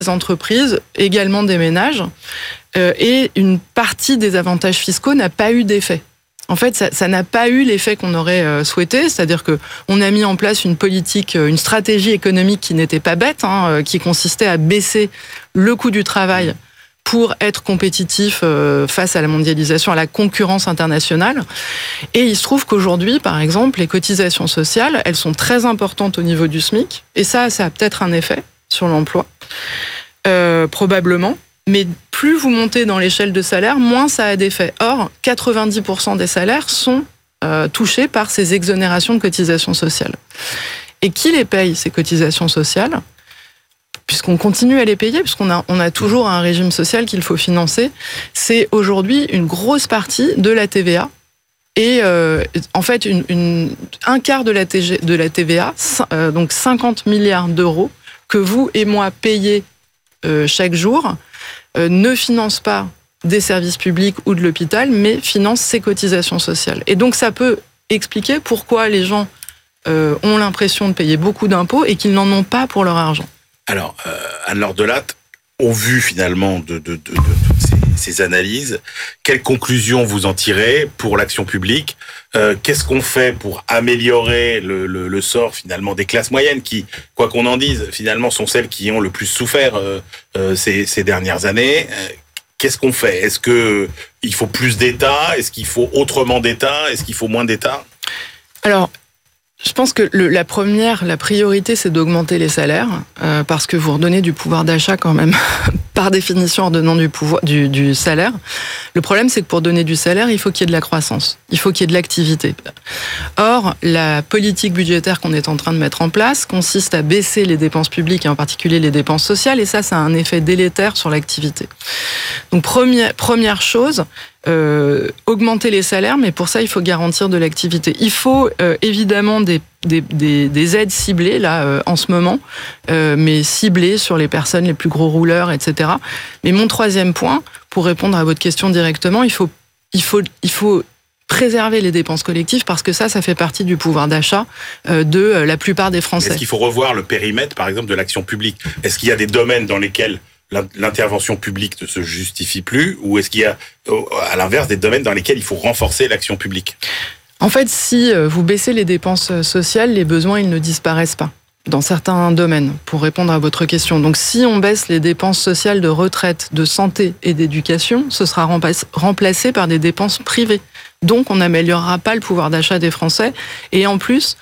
entreprises, également des ménages, et une partie des avantages fiscaux n'a pas eu d'effet. En fait, ça n'a pas eu l'effet qu'on aurait souhaité, c'est-à-dire que on a mis en place une politique, une stratégie économique qui n'était pas bête, qui consistait à baisser le coût du travail pour être compétitif face à la mondialisation, à la concurrence internationale. Et il se trouve qu'aujourd'hui, par exemple, les cotisations sociales, elles sont très importantes au niveau du SMIC, et ça a peut-être un effet sur l'emploi, probablement. Mais plus vous montez dans l'échelle de salaire, moins ça a d'effet. Or, 90% des salaires sont touchés par ces exonérations de cotisations sociales. Et qui les paye, ces cotisations sociales ? Puisqu'on continue à les payer, puisqu'on a toujours un régime social qu'il faut financer, c'est aujourd'hui une grosse partie de la TVA. Et en fait, un quart de la TVA, donc 50 milliards d'euros, que vous et moi payez chaque jour, ne finance pas des services publics ou de l'hôpital, mais finance ces cotisations sociales. Et donc ça peut expliquer pourquoi les gens ont l'impression de payer beaucoup d'impôts et qu'ils n'en ont pas pour leur argent. Alors, Anne-Laure Delatte, au vu finalement de toutes ces analyses, quelles conclusions vous en tirez pour l'action publique ? Qu'est-ce qu'on fait pour améliorer le sort finalement des classes moyennes qui, quoi qu'on en dise, finalement sont celles qui ont le plus souffert ces dernières années ? Qu'est-ce qu'on fait ? Est-ce qu'il faut plus d'État ? Est-ce qu'il faut autrement d'État ? Est-ce qu'il faut moins d'État ? Alors, je pense que la priorité, c'est d'augmenter les salaires, parce que vous redonnez du pouvoir d'achat quand même, par définition, en donnant du salaire. Le problème, c'est que pour donner du salaire, il faut qu'il y ait de la croissance, il faut qu'il y ait de l'activité. Or, la politique budgétaire qu'on est en train de mettre en place consiste à baisser les dépenses publiques, et en particulier les dépenses sociales, et ça a un effet délétère sur l'activité. Donc, première chose, augmenter les salaires, mais pour ça, il faut garantir de l'activité. Il faut évidemment des aides ciblées, là, en ce moment, mais ciblées sur les personnes les plus gros rouleurs, etc. Mais mon troisième point, pour répondre à votre question directement, il faut préserver les dépenses collectives, parce que ça fait partie du pouvoir d'achat de la plupart des Français. Est-ce qu'il faut revoir le périmètre, par exemple, de l'action publique ? Est-ce qu'il y a des domaines dans lesquels l'intervention publique ne se justifie plus, ou est-ce qu'il y a, à l'inverse, des domaines dans lesquels il faut renforcer l'action publique ? En fait, si vous baissez les dépenses sociales, les besoins, ils ne disparaissent pas dans certains domaines, pour répondre à votre question. Donc, si on baisse les dépenses sociales de retraite, de santé et d'éducation, ce sera remplacé par des dépenses privées. Donc, on n'améliorera pas le pouvoir d'achat des Français. Et en plus,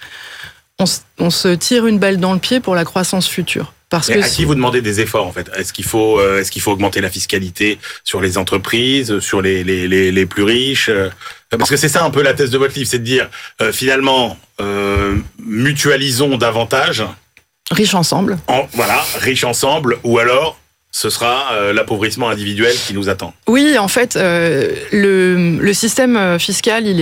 on se tire une balle dans le pied pour la croissance future. Parce que à qui vous demandez des efforts, en fait ? Est-ce qu'il faut augmenter la fiscalité sur les entreprises, sur les plus riches ? Parce que c'est ça un peu la thèse de votre livre, c'est de dire, finalement, mutualisons davantage. Riches ensemble. Riches ensemble, ou alors ce sera l'appauvrissement individuel qui nous attend. Oui, en fait, le système fiscal, il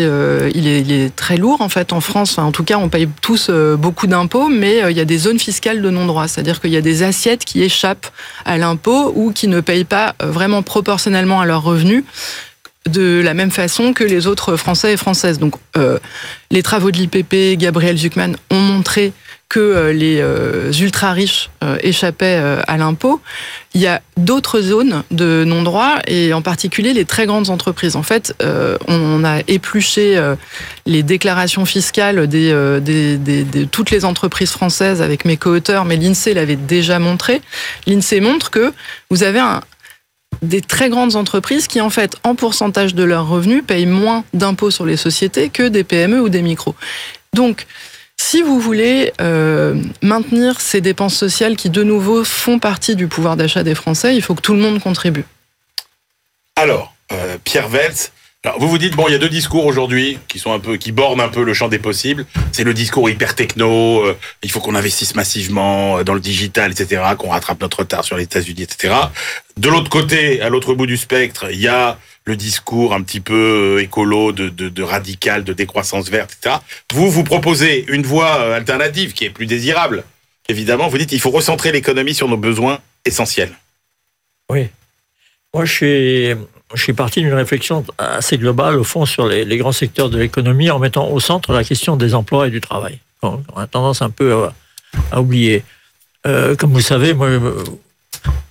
est très lourd en fait en France. Enfin, en tout cas, on paye tous beaucoup d'impôts, mais il y a des zones fiscales de non-droit, c'est-à-dire qu'il y a des assiettes qui échappent à l'impôt ou qui ne payent pas vraiment proportionnellement à leurs revenus, de la même façon que les autres Français et Françaises. Donc, les travaux de l'IPP, Gabriel Zucman, ont montré que les ultra-riches échappaient à l'impôt. Il y a d'autres zones de non-droit, et en particulier les très grandes entreprises. En fait, on a épluché les déclarations fiscales de toutes les entreprises françaises avec mes co-auteurs, mais l'INSEE l'avait déjà montré. L'INSEE montre que vous avez des très grandes entreprises qui, en fait, en pourcentage de leurs revenus, payent moins d'impôts sur les sociétés que des PME ou des micros. Donc, si vous voulez maintenir ces dépenses sociales qui, de nouveau, font partie du pouvoir d'achat des Français, il faut que tout le monde contribue. Alors, Pierre Veltz, vous vous dites, il y a deux discours aujourd'hui qui bornent un peu le champ des possibles. C'est le discours hyper techno, il faut qu'on investisse massivement dans le digital, etc., qu'on rattrape notre retard sur les États-Unis, etc. De l'autre côté, à l'autre bout du spectre, il y a le discours un petit peu écolo, de radical, de décroissance verte, etc. Vous proposez une voie alternative qui est plus désirable. Évidemment, vous dites il faut recentrer l'économie sur nos besoins essentiels. Oui. Moi, je suis parti d'une réflexion assez globale, au fond, sur les grands secteurs de l'économie, en mettant au centre la question des emplois et du travail. On a tendance un peu à oublier. Comme vous le savez, moi,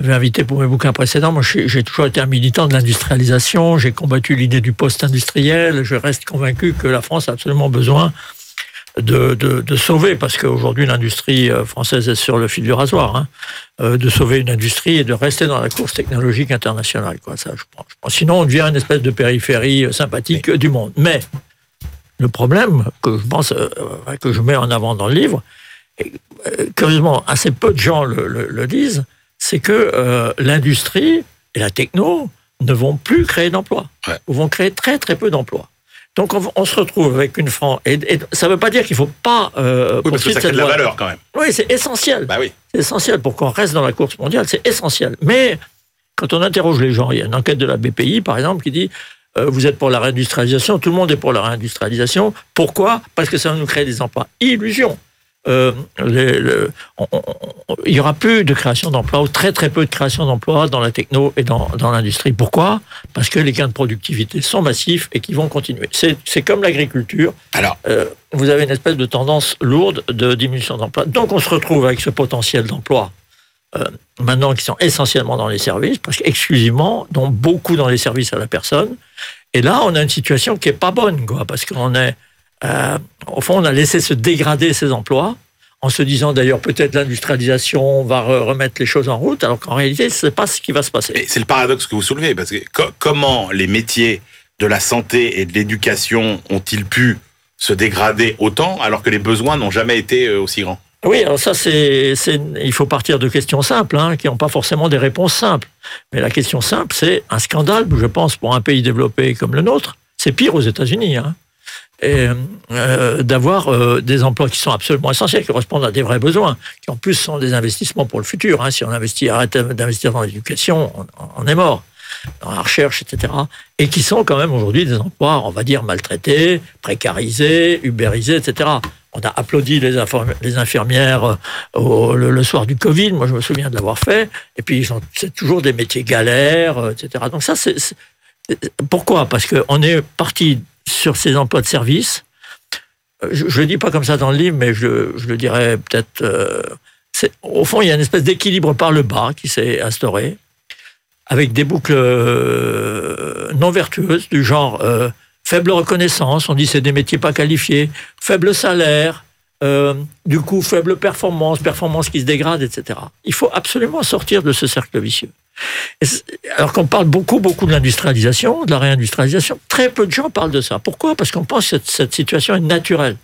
m'avez invité pour mes bouquins précédents. Moi, j'ai toujours été un militant de l'industrialisation. J'ai combattu l'idée du post-industriel. Je reste convaincu que la France a absolument besoin de sauver, parce qu'aujourd'hui l'industrie française est sur le fil du rasoir, hein, de sauver une industrie et de rester dans la course technologique internationale, quoi. Ça, je pense. Sinon, on devient une espèce de périphérie sympathique du monde. Mais le problème que je pense, que je mets en avant dans le livre, et, curieusement, assez peu de gens le disent, c'est que l'industrie et la techno ne vont plus créer d'emplois. Ouais. Ou vont créer très très peu d'emplois. Donc on se retrouve avec une France, et ça ne veut pas dire qu'il ne faut pas oui, parce que ça crée de la valeur quand même. Oui, c'est essentiel. Bah oui. C'est essentiel pour qu'on reste dans la course mondiale, c'est essentiel. Mais quand on interroge les gens, il y a une enquête de la BPI, par exemple, qui dit vous êtes pour la réindustrialisation, tout le monde est pour la réindustrialisation. Pourquoi ? Parce que ça va nous créer des emplois. Illusion. Il n'y aura plus de création d'emplois, ou très très peu de création d'emplois dans la techno et dans l'industrie. Pourquoi ? Parce que les gains de productivité sont massifs et qui vont continuer. C'est comme l'agriculture. Alors, vous avez une espèce de tendance lourde de diminution d'emplois. Donc on se retrouve avec ce potentiel d'emploi maintenant qui sont essentiellement dans les services, presque exclusivement, dont beaucoup dans les services à la personne. Et là, on a une situation qui n'est pas bonne, quoi, parce qu'on est... au fond, on a laissé se dégrader ces emplois, en se disant d'ailleurs peut-être l'industrialisation va remettre les choses en route, alors qu'en réalité, ce n'est pas ce qui va se passer. et c'est le paradoxe que vous soulevez, parce que comment les métiers de la santé et de l'éducation ont-ils pu se dégrader autant, alors que les besoins n'ont jamais été aussi grands ? Oui, alors ça, il faut partir de questions simples, hein, qui n'ont pas forcément des réponses simples. Mais la question simple, c'est un scandale, je pense, pour un pays développé comme le nôtre. C'est pire aux États-Unis, hein. Et d'avoir des emplois qui sont absolument essentiels, qui correspondent à des vrais besoins, qui en plus sont des investissements pour le futur. Hein. Si on arrête d'investir dans l'éducation, on est mort, dans la recherche, etc. Et qui sont quand même aujourd'hui des emplois, on va dire, maltraités, précarisés, ubérisés, etc. On a applaudi les infirmières le soir du Covid, moi je me souviens de l'avoir fait, et puis c'est toujours des métiers galères, etc. Donc ça, pourquoi ? Parce qu'on est parti sur ces emplois de service. Je ne le dis pas comme ça dans le livre, mais je le dirais peut-être... au fond, il y a une espèce d'équilibre par le bas qui s'est instauré, avec des boucles non vertueuses, du genre faible reconnaissance, on dit c'est des métiers pas qualifiés, faible salaire, du coup faible performance qui se dégrade, etc. Il faut absolument sortir de ce cercle vicieux. Alors qu'on parle beaucoup de l'industrialisation, de la réindustrialisation, très peu de gens parlent de ça. Pourquoi ? Parce qu'on pense que cette situation est naturelle.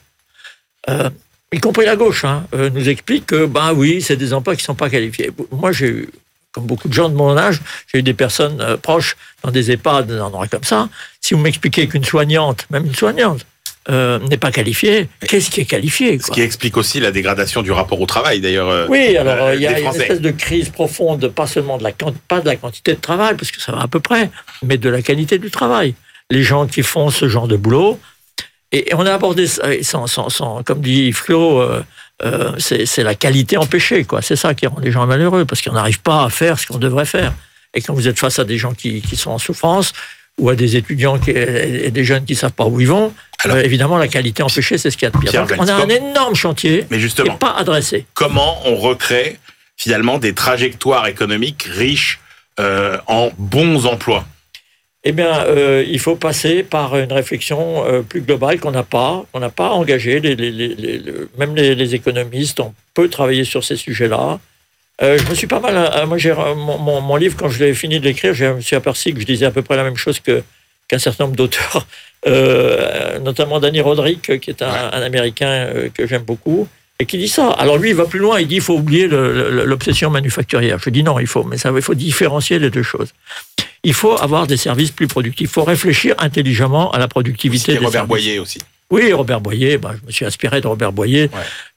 Y compris la gauche, hein, nous explique que, oui, c'est des emplois qui ne sont pas qualifiés. Moi, j'ai eu, comme beaucoup de gens de mon âge, j'ai eu des personnes proches dans des EHPAD, dans des endroits comme ça. Si vous m'expliquez qu'une soignante, même une soignante, n'est pas qualifié, qu'est-ce qui est qualifié, quoi ? Ce qui explique aussi la dégradation du rapport au travail, d'ailleurs. Oui, alors il y a une espèce de crise profonde, pas seulement pas de la quantité de travail, parce que ça va à peu près, mais de la qualité du travail. Les gens qui font ce genre de boulot, et on a abordé ça, comme dit Yves Clos, c'est la qualité empêchée, quoi. C'est ça qui rend les gens malheureux, parce qu'on n'arrive pas à faire ce qu'on devrait faire. Et quand vous êtes face à des gens qui sont en souffrance, ou à des étudiants et des jeunes qui ne savent pas où ils vont, alors, évidemment, la qualité empêchée, c'est ce qu'il y a de pire. Donc, on a un énorme chantier qui n'est pas adressé. Comment on recrée, finalement, des trajectoires économiques riches en bons emplois ? Eh bien, il faut passer par une réflexion plus globale qu'on n'a pas engagée. Même les économistes ont peu travaillé sur ces sujets-là. Je me suis pas mal... moi, mon livre, quand je l'ai fini de l'écrire, je me suis aperçu que je disais à peu près la même chose qu'un certain nombre d'auteurs, notamment Danny Roderick, qui est un Américain que j'aime beaucoup, et qui dit ça. Alors lui, il va plus loin, il dit qu'il faut oublier l'obsession manufacturière. Je dis non, il faut différencier les deux choses. Il faut avoir des services plus productifs. Il faut réfléchir intelligemment à la productivité des services. Robert Boyer aussi. Oui, Robert Boyer, je me suis inspiré de Robert Boyer,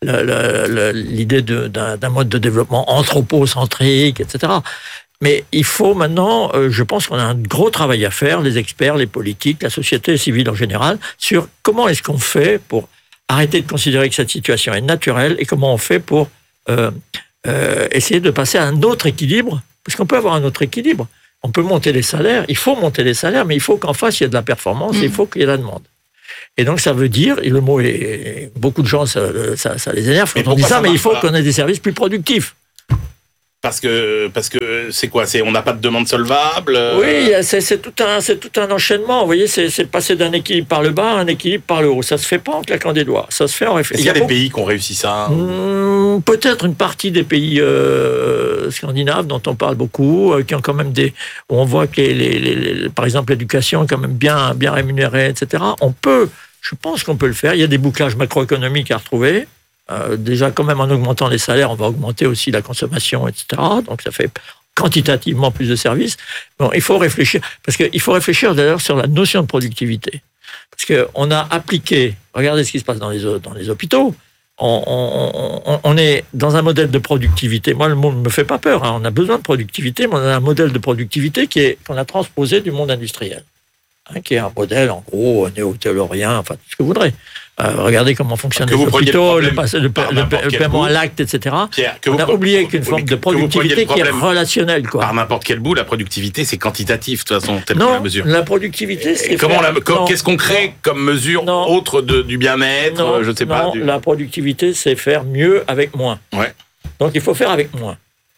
l'idée d'un mode de développement anthropocentrique, etc. Mais il faut maintenant, je pense qu'on a un gros travail à faire, les experts, les politiques, la société civile en général, sur comment est-ce qu'on fait pour arrêter de considérer que cette situation est naturelle et comment on fait pour essayer de passer à un autre équilibre, parce qu'on peut avoir un autre équilibre. On peut monter les salaires, il faut monter les salaires, mais il faut qu'en face, il y ait de la performance, et il faut qu'il y ait de la demande. Et donc, ça veut dire, et le mot est... Beaucoup de gens, ça les énerve quand on dit ça, mais il faut qu'on ait des services plus productifs. Parce que c'est quoi? On n'a pas de demande solvable. Oui, c'est tout un enchaînement. Vous voyez, c'est passer d'un équilibre par le bas à un équilibre par le haut. Ça se fait pas en claquant des doigts. Ça se fait en réfléchissant. Est-ce qu'il y a des pays qui ont réussi ça? Peut-être une partie des pays scandinaves dont on parle beaucoup, qui ont quand même où on voit que par exemple l'éducation est quand même bien rémunérée, etc. Je pense qu'on peut le faire. Il y a des bouclages macroéconomiques à retrouver. Déjà, quand même, en augmentant les salaires, on va augmenter aussi la consommation, etc. Donc, ça fait quantitativement plus de services. Bon, il faut réfléchir. Parce qu'il faut réfléchir d'ailleurs sur la notion de productivité. Parce qu'on a appliqué, regardez ce qui se passe dans les hôpitaux. On est dans un modèle de productivité. Moi, le monde ne me fait pas peur. On a besoin de productivité, mais on a un modèle de productivité qu'on a transposé du monde industriel. Qui est un modèle, en gros, néo-taylorien, enfin, tout ce que vous voudrez. Regardez comment fonctionnent les hôpitaux, le paiement à l'acte, etc. Pierre, on a oublié qu'une forme de productivité qui est relationnelle. Quoi. Par n'importe quel bout, la productivité, c'est quantitatif, de toute façon, telle non, la mesure. La productivité, c'est... Qu'est-ce qu'on crée comme mesure autre du bien-être, je ne sais pas. La productivité, c'est faire mieux avec moins. Ouais. Donc, il faut faire avec moins.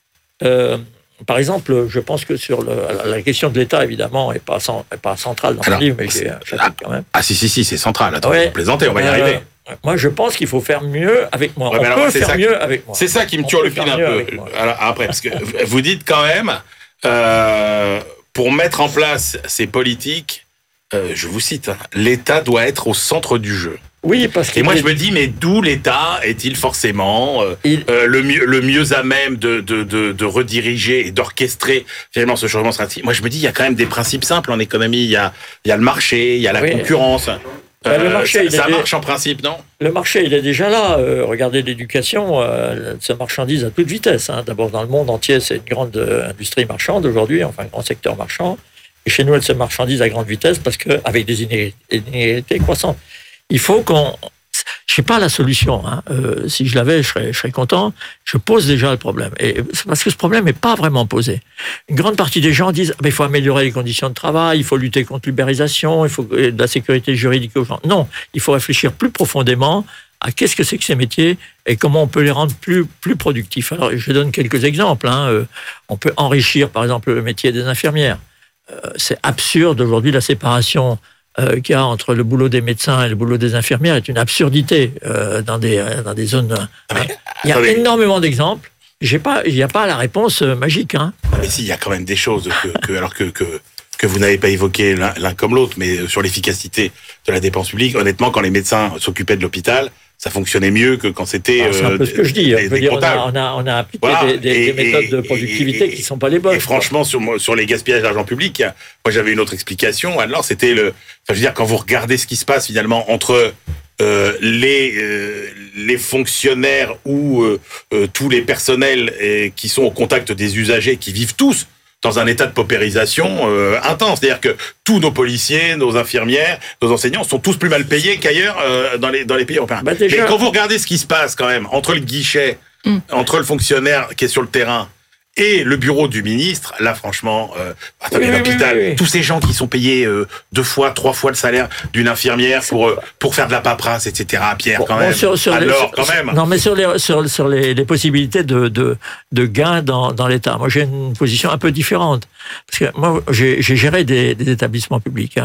Par exemple, je pense que sur la question de l'État, évidemment, n'est pas centrale dans le livre, mais j'ai un chapitre quand même. Ah si, c'est central. Attends, vous plaisantez, on va y arriver. Moi, je pense qu'il faut faire mieux avec moins. On peut faire mieux avec moins. C'est ça qui me turlupine un peu. Alors, après, parce que vous dites quand même, pour mettre en place ces politiques, je vous cite, l'État doit être au centre du jeu. Oui, parce que. Et moi, je me dis, mais d'où l'État est-il forcément le mieux à même de rediriger et d'orchestrer finalement ce changement stratégique? Moi, je me dis, il y a quand même des principes simples en économie. Il y a le marché, il y a la concurrence. Le marché, ça marche en principe, non? Le marché, il est déjà là. Regardez l'éducation, se marchandise à toute vitesse. D'abord, dans le monde entier, c'est une grande industrie marchande aujourd'hui, enfin, un grand secteur marchand. Et chez nous, elle se marchandise à grande vitesse parce qu'avec des inégalités croissantes. Il faut qu'on... Je n'ai pas la solution. Si je l'avais, je serais content. Je pose déjà le problème. Et c'est parce que ce problème n'est pas vraiment posé. Une grande partie des gens disent il faut améliorer les conditions de travail, il faut lutter contre l'ubérisation, il faut de la sécurité juridique aux gens. Non, il faut réfléchir plus profondément à qu'est-ce que c'est que ces métiers et comment on peut les rendre plus productifs. Alors, je donne quelques exemples. On peut enrichir, par exemple, le métier des infirmières. C'est absurde aujourd'hui, la séparation qu'il y a entre le boulot des médecins et le boulot des infirmières est une absurdité dans des zones. Il y a énormément d'exemples. Il n'y a pas la réponse magique. Mais si, il y a quand même des choses que vous n'avez pas évoquées l'un comme l'autre, mais sur l'efficacité de la dépense publique, honnêtement, quand les médecins s'occupaient de l'hôpital, ça fonctionnait mieux que quand c'était. C'est un peu ce que je dis. On a appliqué des méthodes de productivité qui ne sont pas les bonnes. Et franchement, sur les gaspillages d'argent public, moi j'avais une autre explication. Alors, c'était quand vous regardez ce qui se passe finalement entre les fonctionnaires ou tous les personnels qui sont au contact des usagers, qui vivent tous dans un état de paupérisation intense. C'est-à-dire que tous nos policiers, nos infirmières, nos enseignants sont tous plus mal payés qu'ailleurs dans les pays européens. Mais quand vous regardez ce qui se passe quand même entre le guichet, entre le fonctionnaire qui est sur le terrain et le bureau du ministre, là franchement, l'hôpital, tous ces gens qui sont payés 2 fois, 3 fois le salaire d'une infirmière pour faire de la paperasse, etc. Pierre, quand même. Quand même. Non, mais sur les possibilités de gains dans l'État, moi j'ai une position un peu différente, parce que moi j'ai géré des établissements publics.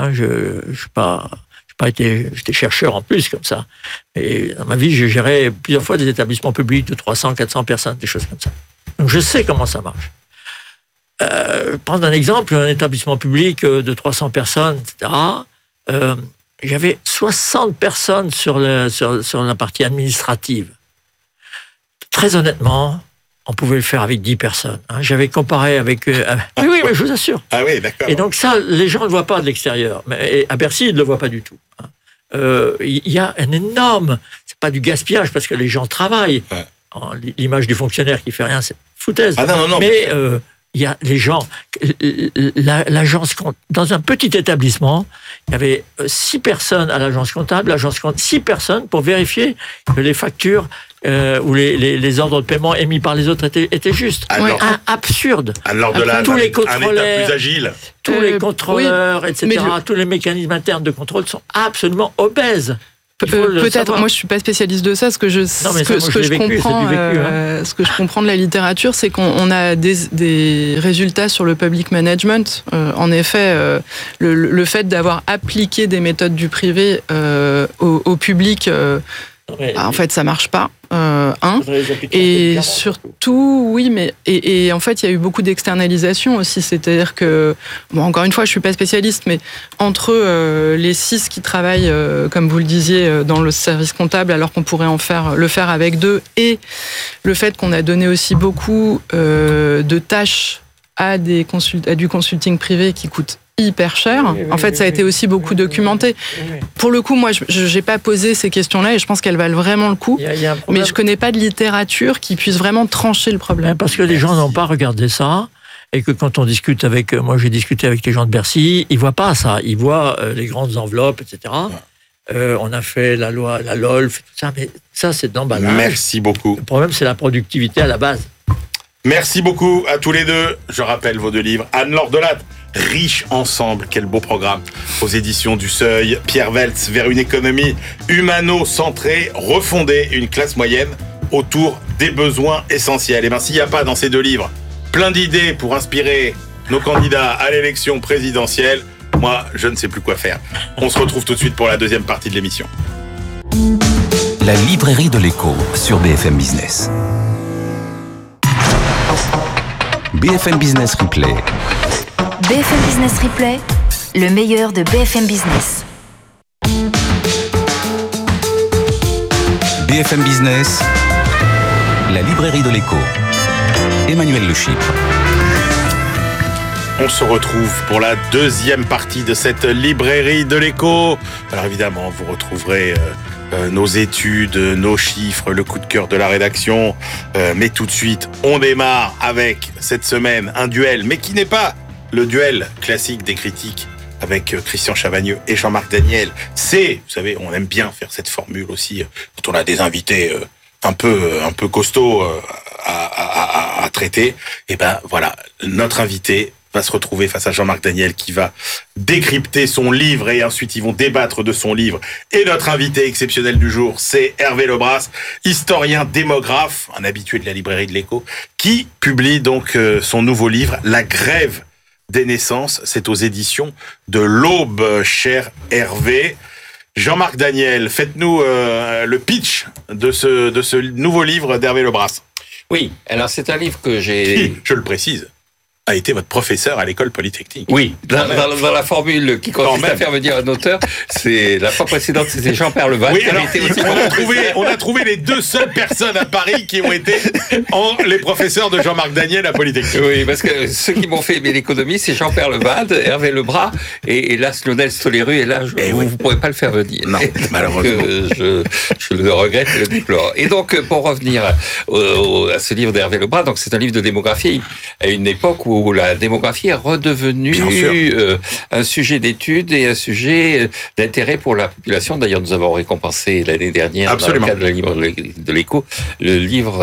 J'étais chercheur en plus comme ça. Et dans ma vie, j'ai géré plusieurs fois des établissements publics de 300, 400 personnes, des choses comme ça. Donc je sais comment ça marche. Prendre un exemple, un établissement public de 300 personnes, etc. Il y avait 60 personnes sur la partie administrative. Très honnêtement, on pouvait le faire avec 10 personnes. J'avais comparé avec... Oui, mais je vous assure. Ah oui, d'accord. Et donc ça, les gens ne le voient pas de l'extérieur. Mais à Bercy, ils ne le voient pas du tout. Il y a un énorme... C'est pas du gaspillage, parce que les gens travaillent. Ouais. L'image du fonctionnaire qui fait rien, c'est foutaise. Non. Mais il y a les gens, l'agence dans un petit établissement, il y avait 6 personnes à l'agence comptable, 6 personnes pour vérifier que les factures ou les ordres de paiement émis par les autres étaient justes. Absurde. Alors tous les contrôleurs, plus agile. Tous les contrôleurs, etc., tous les mécanismes internes de contrôle sont absolument obèses. Peut-être. Moi, je suis pas spécialiste de ça. Ce que je comprends de la littérature, c'est qu'on a des résultats sur le public management. En effet, le fait d'avoir appliqué des méthodes du privé au public. En fait, ça marche pas. Et surtout, oui, mais et en fait, il y a eu beaucoup d'externalisation aussi. C'est-à-dire que, encore une fois, je suis pas spécialiste, mais entre les 6 qui travaillent, comme vous le disiez, dans le service comptable, alors qu'on pourrait le faire avec 2, et le fait qu'on a donné aussi beaucoup de tâches à du consulting privé qui coûte hyper cher. En fait, ça a été aussi beaucoup documenté. Pour le coup, moi, je n'ai pas posé ces questions-là et je pense qu'elles valent vraiment le coup. Mais je ne connais pas de littérature qui puisse vraiment trancher le problème. Parce que les gens n'ont pas regardé ça et que quand on discute avec... Moi, j'ai discuté avec les gens de Bercy, ils ne voient pas ça. Ils voient les grandes enveloppes, etc. On a fait la loi, la LOLF, tout ça, mais ça, c'est d'emballage. Merci beaucoup. Le problème, c'est la productivité à la base. Merci beaucoup à tous les deux. Je rappelle vos 2 livres. Anne-Laure Delatte, Riches ensemble, quel beau programme, aux éditions du Seuil. Pierre Weltz, Vers une économie humano-centrée, refonder une classe moyenne autour des besoins essentiels. Et bien, s'il n'y a pas dans ces 2 livres plein d'idées pour inspirer nos candidats à l'élection présidentielle, moi, je ne sais plus quoi faire. On se retrouve tout de suite pour la deuxième partie de l'émission. La librairie de l'écho sur BFM Business. BFM Business Replay. BFM Business Replay, le meilleur de BFM Business. BFM Business, la librairie de l'écho. Emmanuel Le Chypre. On se retrouve pour la deuxième partie de cette librairie de l'écho. Alors évidemment, vous retrouverez nos études, nos chiffres, le coup de cœur de la rédaction. Mais tout de suite, on démarre avec cette semaine un duel, mais qui n'est pas le duel classique des critiques avec Christian Chavagneux et Jean-Marc Daniel. C'est, vous savez, on aime bien faire cette formule aussi quand on a des invités un peu costauds à traiter. Et ben voilà, notre invité va se retrouver face à Jean-Marc Daniel qui va décrypter son livre et ensuite ils vont débattre de son livre. Et notre invité exceptionnel du jour, c'est Hervé Lebras, historien démographe, un habitué de la librairie de l'Écho, qui publie donc son nouveau livre, La grève des naissances. C'est aux éditions de l'Aube, cher Hervé. Jean-Marc Daniel, faites-nous le pitch de ce nouveau livre d'Hervé Lebras. Oui, alors c'est un livre que j'ai... Qui, je le précise, a été votre professeur à l'école polytechnique. Oui, dans la formule qui consiste à faire venir un auteur, c'est la fois précédente, c'était Jean-Pierre Leval. Oui, alors, on a trouvé les 2 seules personnes à Paris qui ont été les professeurs de Jean-Marc Daniel à Polytechnique. Oui, parce que ceux qui m'ont fait aimer l'économie, c'est Jean-Pierre Levald, Hervé Lebras et là, Lionel Stoléru, et là, vous ne pourrez pas le faire venir. Non, malheureusement. Je le regrette et le déplore. Et donc, pour revenir à ce livre d'Hervé Lebras, donc c'est un livre de démographie à une époque où la démographie est redevenue un sujet d'étude et un sujet d'intérêt pour la population. D'ailleurs, nous avons récompensé l'année dernière, Absolument, dans le cadre de la librairie de l'Écho, un livre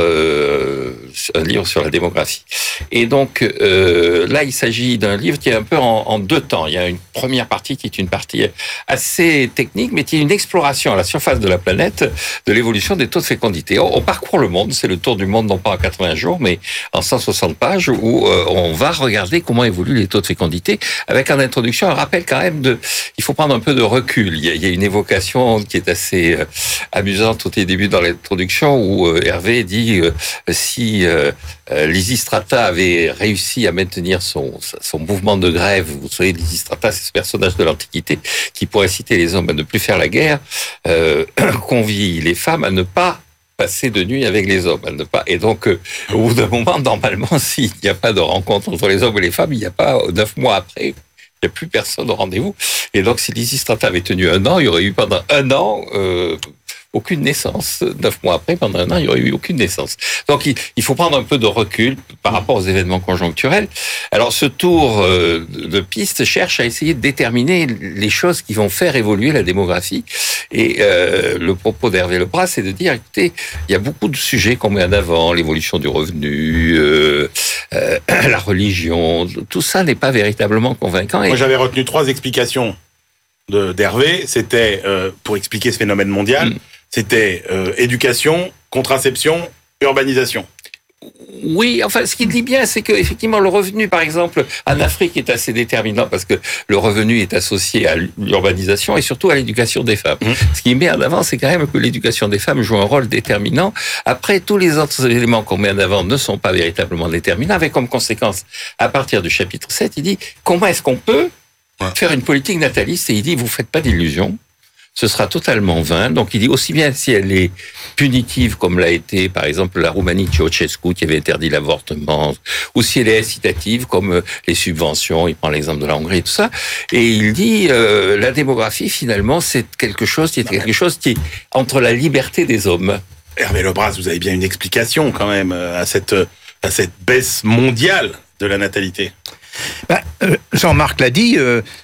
sur la démographie. Et donc, là, il s'agit d'un livre qui est un peu en 2 temps. Il y a une première partie qui est une partie assez technique, mais qui est une exploration à la surface de la planète de l'évolution des taux de fécondité. On parcourt le monde, c'est le tour du monde, non pas en 80 jours, mais en 160 pages, où on va regarder comment évoluent les taux de fécondité, avec en introduction un rappel quand même il faut prendre un peu de recul. Il y a une évocation qui est assez amusante au début dans l'introduction, où Hervé dit si Lysistrata avait réussi à maintenir son mouvement de grève, vous savez, Lysistrata, c'est ce personnage de l'Antiquité qui pourrait inciter les hommes à ne plus faire la guerre, convie les femmes à ne pas passer de nuit avec les hommes, et donc au bout d'un moment, normalement, s'il n'y a pas de rencontre entre les hommes et les femmes, il n'y a pas 9 mois après, il n'y a plus personne au rendez-vous. Et donc, si Lysistrata avait tenu 1 an, il y aurait eu pendant 1 an aucune naissance. 9 mois après, pendant 1 an, il n'y aurait eu aucune naissance. Donc, il faut prendre un peu de recul par rapport aux événements conjoncturels. Alors, ce tour de piste cherche à essayer de déterminer les choses qui vont faire évoluer la démographie. Et le propos d'Hervé Lebras, c'est de dire, écoutez, il y a beaucoup de sujets qu'on met en avant, l'évolution du revenu, la religion, tout ça n'est pas véritablement convaincant. Moi, j'avais retenu 3 explications d'Hervé, c'était, pour expliquer ce phénomène mondial, c'était éducation, contraception, urbanisation. Oui, enfin, ce qu'il dit bien, c'est que effectivement le revenu, par exemple, en Afrique est assez déterminant parce que le revenu est associé à l'urbanisation et surtout à l'éducation des femmes. Ce qui met en avant, c'est quand même que l'éducation des femmes joue un rôle déterminant. Après, tous les autres éléments qu'on met en avant ne sont pas véritablement déterminants, avec comme conséquence, à partir du chapitre 7, il dit comment est-ce qu'on peut faire une politique nataliste, et il dit vous faites pas d'illusions. Ce sera totalement vain. Donc, il dit aussi bien si elle est punitive, comme l'a été, par exemple, la Roumanie de Ceausescu, qui avait interdit l'avortement, ou si elle est incitative, comme les subventions, il prend l'exemple de la Hongrie et tout ça. Et il dit, la démographie, finalement, c'est quelque chose qui est entre la liberté des hommes. Hervé Lebras, vous avez bien une explication, quand même, à cette baisse mondiale de la natalité. Jean-Marc l'a dit,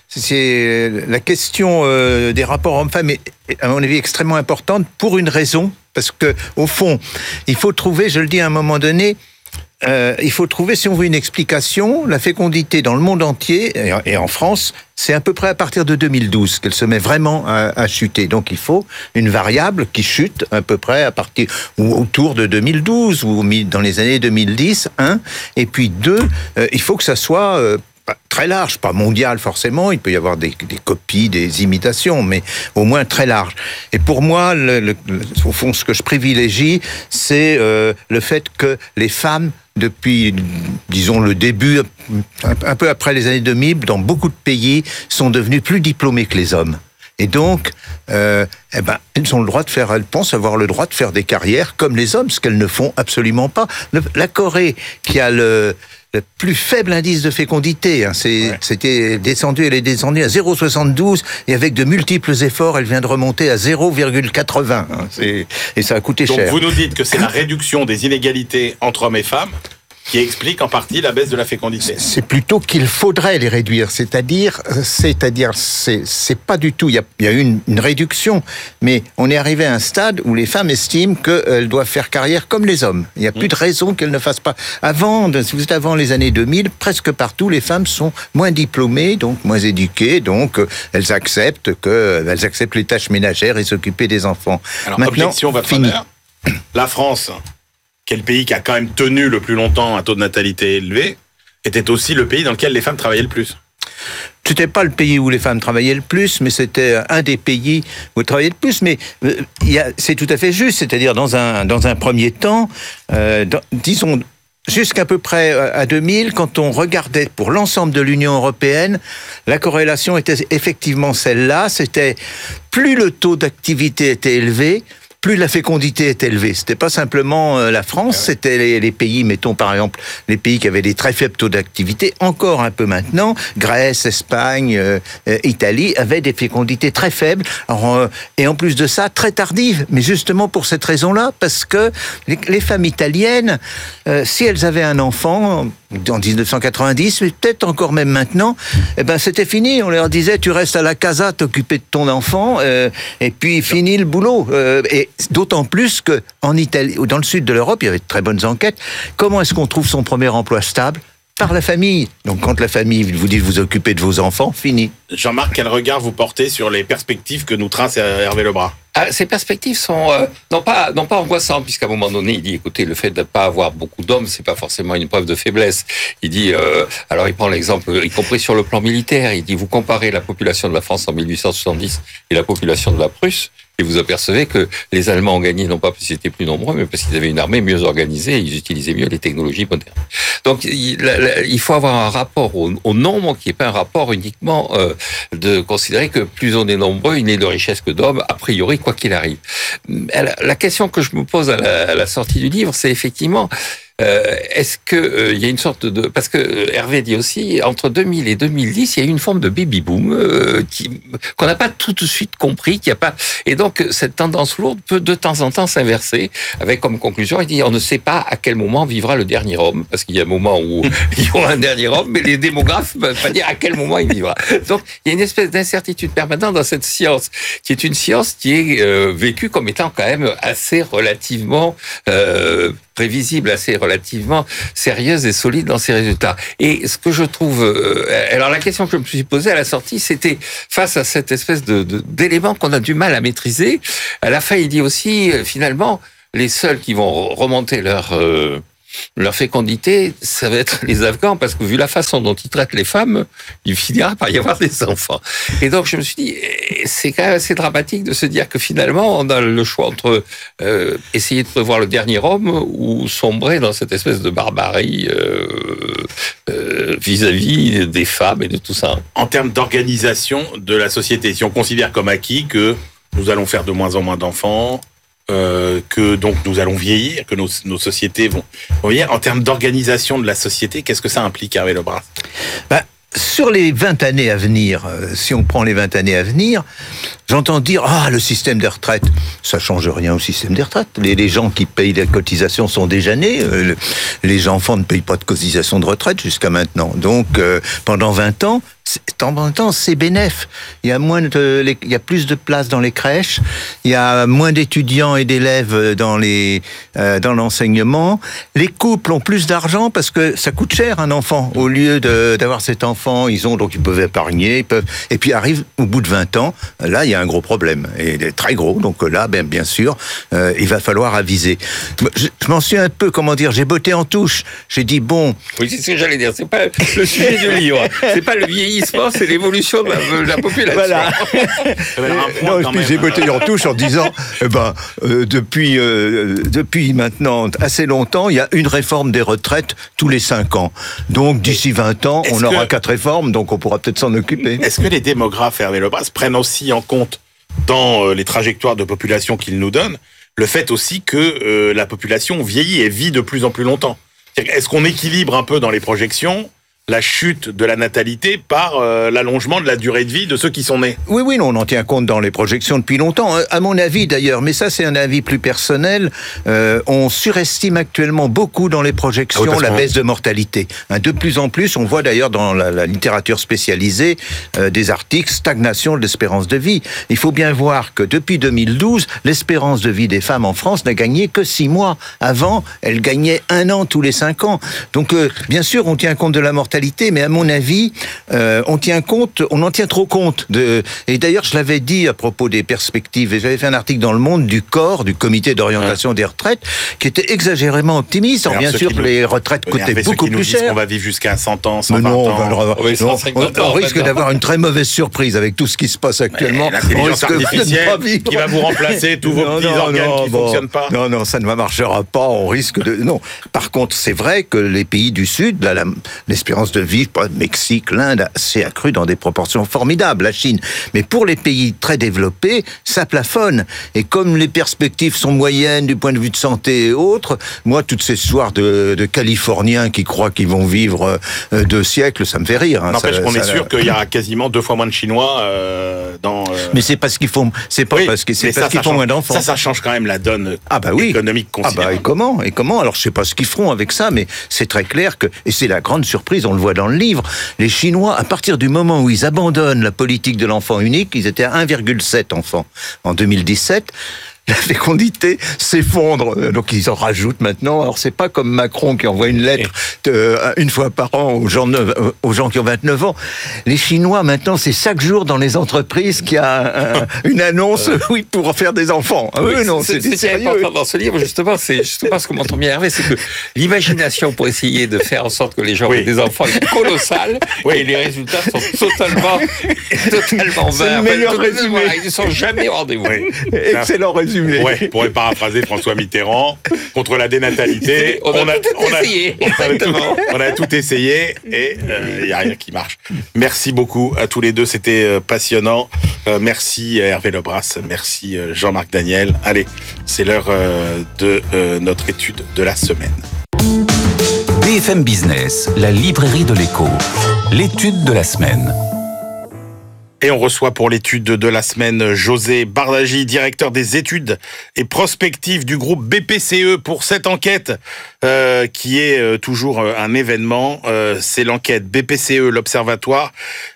c'est la question des rapports hommes-femmes est, à mon avis, extrêmement importante pour une raison, parce que au fond, il faut trouver, je le dis à un moment donné, il faut trouver, si on veut une explication, la fécondité dans le monde entier, et en France, c'est à peu près à partir de 2012 qu'elle se met vraiment à chuter. Donc il faut une variable qui chute à peu près à partir, ou autour de 2012, ou dans les années 2010, et puis 2, il faut que ça soit très large, pas mondial forcément, il peut y avoir des copies, des imitations, mais au moins très large. Et pour moi, au fond, ce que je privilégie, c'est le fait que les femmes, depuis, disons, le début, un peu après les années 2000, dans beaucoup de pays, sont devenues plus diplômées que les hommes. Et donc, elles ont le droit de faire, elles pensent avoir le droit de faire des carrières comme les hommes, ce qu'elles ne font absolument pas. La Corée, qui a le plus faible indice de fécondité, elle est descendue à 0,72, et avec de multiples efforts, elle vient de remonter à 0,80. Et ça a coûté cher. Donc vous nous dites que c'est la réduction des inégalités entre hommes et femmes qui explique en partie la baisse de la fécondité. C'est plutôt qu'il faudrait les réduire, c'est-à-dire, c'est pas du tout, il y a eu une réduction, mais on est arrivé à un stade où les femmes estiment qu'elles doivent faire carrière comme les hommes. Il n'y a plus de raison qu'elles ne fassent pas. Si vous êtes avant les années 2000, presque partout, les femmes sont moins diplômées, donc moins éduquées, donc elles acceptent les tâches ménagères et s'occuper des enfants. Alors, maintenant, objection, votre honneur, la France, qui est le pays qui a quand même tenu le plus longtemps un taux de natalité élevé, était aussi le pays dans lequel les femmes travaillaient le plus. C'était pas le pays où les femmes travaillaient le plus, mais c'était un des pays où elles travaillaient le plus. Mais c'est tout à fait juste, c'est-à-dire dans un premier temps, disons jusqu'à peu près à 2000, quand on regardait pour l'ensemble de l'Union européenne, la corrélation était effectivement celle-là. C'était plus le taux d'activité était élevé, plus la fécondité est élevée. C'était pas simplement la France, c'était les pays, mettons par exemple, les pays qui avaient des très faibles taux d'activité, encore un peu maintenant, Grèce, Espagne, Italie, avaient des fécondités très faibles, et en plus de ça, très tardives. Mais justement pour cette raison-là, parce que les femmes italiennes, si elles avaient un enfant en 1990, mais peut-être encore même maintenant, c'était fini. On leur disait, tu restes à la casa, t'occuper de ton enfant, et puis fini le boulot. Et d'autant plus que en Italie, ou dans le sud de l'Europe, il y avait de très bonnes enquêtes. Comment est-ce qu'on trouve son premier emploi stable ? Par la famille. Donc quand la famille vous dit de vous occuper de vos enfants, fini. Jean-Marc, quel regard vous portez sur les perspectives que nous trace Hervé Lebras ? Ces perspectives sont non pas angoissantes, puisqu'à un moment donné, il dit, écoutez, le fait de ne pas avoir beaucoup d'hommes, c'est pas forcément une preuve de faiblesse. Il dit, alors il prend l'exemple, y compris sur le plan militaire, il dit, vous comparez la population de la France en 1870 et la population de la Prusse, et vous apercevez que les Allemands ont gagné, non pas parce qu'ils étaient plus nombreux, mais parce qu'ils avaient une armée mieux organisée et ils utilisaient mieux les technologies modernes. Donc, il faut avoir un rapport au nombre qui n'est pas un rapport uniquement de considérer que plus on est nombreux, il n'est de richesse que d'hommes, a priori, quoi qu'il arrive. La question que je me pose à la sortie du livre, c'est effectivement... est-ce que il y a une sorte de... Parce que Hervé dit aussi, entre 2000 et 2010, il y a eu une forme de baby-boom qu'on n'a pas tout de suite compris, qu'il y a pas... Et donc, cette tendance lourde peut de temps en temps s'inverser, avec comme conclusion, il dit, on ne sait pas à quel moment vivra le dernier homme, parce qu'il y a un moment où il y aura un dernier homme, mais les démographes ne peuvent pas dire à quel moment il vivra. Donc, il y a une espèce d'incertitude permanente dans cette science, qui est une science qui est vécue comme étant quand même assez relativement prévisible, assez relativement sérieuse et solide dans ses résultats. Et ce que je trouve... alors la question que je me suis posée à la sortie, c'était face à cette espèce d'éléments qu'on a du mal à maîtriser. À la fin, il dit aussi, finalement, les seuls qui vont remonter leur fécondité, ça va être les Afghans, parce que vu la façon dont ils traitent les femmes, il finira par y avoir des enfants. Et donc je me suis dit, c'est quand même assez dramatique de se dire que finalement, on a le choix entre essayer de prévoir le dernier homme ou sombrer dans cette espèce de barbarie vis-à-vis des femmes et de tout ça. En termes d'organisation de la société, si on considère comme acquis que nous allons faire de moins en moins d'enfants, que donc nous allons vieillir, que nos sociétés vont vieillir. En termes d'organisation de la société, qu'est-ce que ça implique, Hervé Lebras ? Sur les 20 années à venir, si on prend les 20 années à venir, j'entends dire le système des retraites, ça change rien au système des retraites. Les gens qui payent des cotisations sont déjà nés. Les enfants ne payent pas de cotisations de retraite jusqu'à maintenant. Donc pendant 20 ans, c'est bénef. Il y a plus de places dans les crèches, il y a moins d'étudiants et d'élèves dans l'enseignement. Les couples ont plus d'argent parce que ça coûte cher un enfant. Au lieu d'avoir cet enfant, ils peuvent épargner, et puis arrive au bout de 20 ans, là il y a un gros problème, et il est très gros. Donc là, bien sûr, il va falloir aviser. Je m'en suis un peu, j'ai botté en touche. J'ai dit bon. Oui, c'est ce que j'allais dire. C'est pas le sujet du livre. C'est pas le vieillissement, c'est l'évolution de la population. Voilà. J'ai botté en touche en disant, depuis maintenant assez longtemps, il y a une réforme des retraites tous les 5 ans. Donc d'ici 20 ans, on aura 4 réformes, donc on pourra peut-être s'en occuper. Est-ce que les démographes, Hervé Lebras, prennent aussi en compte dans les trajectoires de population qu'ils nous donnent le fait aussi que la population vieillit et vit de plus en plus longtemps ? Est-ce qu'on équilibre un peu dans les projections la chute de la natalité par l'allongement de la durée de vie de ceux qui sont nés? Oui, on en tient compte dans les projections depuis longtemps. À mon avis d'ailleurs, mais ça c'est un avis plus personnel, on surestime actuellement beaucoup dans les projections la baisse de mortalité. De plus en plus, on voit d'ailleurs dans la littérature spécialisée des articles, stagnation de l'espérance de vie. Il faut bien voir que depuis 2012, l'espérance de vie des femmes en France n'a gagné que 6 mois. Avant, elle gagnait 1 an tous les 5 ans. Donc bien sûr, on tient compte de la mortalité, mais à mon avis, on en tient trop compte. Et d'ailleurs, je l'avais dit à propos des perspectives, et j'avais fait un article dans Le Monde du COR, du Comité d'orientation des retraites, qui était exagérément optimiste. Alors, bien sûr que les retraites coûtaient beaucoup plus cher. On va vivre jusqu'à 100 ans, 120 ans. On risque d'avoir une très mauvaise surprise avec tout ce qui se passe actuellement. L'intelligence artificielle qui va vous remplacer tous vos petits organes qui ne fonctionnent pas. Non, ça ne marchera pas. On risque de... Non. Par contre, c'est vrai que les pays du Sud, l'espérance de vie, le Mexique, l'Inde, s'est accru dans des proportions formidables, la Chine. Mais pour les pays très développés, ça plafonne. Et comme les perspectives sont moyennes du point de vue de santé et autres, moi, toutes ces histoires de Californiens qui croient qu'ils vont vivre 2 siècles, ça me fait rire. N'empêche qu'on est sûr qu'il y aura quasiment 2 fois moins de Chinois dans... Mais c'est parce qu'ils font, parce qu'ils font moins d'enfants. Ça change quand même la donne économique considérable. Et comment? Alors, je sais pas ce qu'ils feront avec ça, mais c'est très clair que, et c'est la grande surprise, on le voit dans le livre, les Chinois, à partir du moment où ils abandonnent la politique de l'enfant unique, ils étaient à 1,7 enfants en 2017. La fécondité s'effondre, donc ils en rajoutent maintenant. Alors c'est pas comme Macron qui envoie une lettre une fois par an aux gens qui ont 29 ans. Les Chinois maintenant, c'est chaque jour dans les entreprises qu'il y a une annonce pour faire des enfants. C'est important dans ce livre justement. C'est justement ce que montre bien Hervé, c'est que l'imagination pour essayer de faire en sorte que les gens aient des enfants est colossale, et les résultats sont totalement c'est le meilleur résumé. Ils ne sont jamais au rendez-vous. Excellent résumé. Ouais, pour paraphraser François Mitterrand, contre la dénatalité, on a tout essayé et il n'y a rien qui marche. Merci beaucoup à tous les deux, c'était passionnant. Merci Hervé Lebras, merci Jean-Marc Daniel. Allez, c'est l'heure de notre étude de la semaine. BFM Business, la librairie de l'écho, l'étude de la semaine. Et on reçoit pour l'étude de la semaine José Bardagi, directeur des études et prospectives du groupe BPCE pour cette enquête qui est toujours un événement. C'est l'enquête BPCE, l'Observatoire,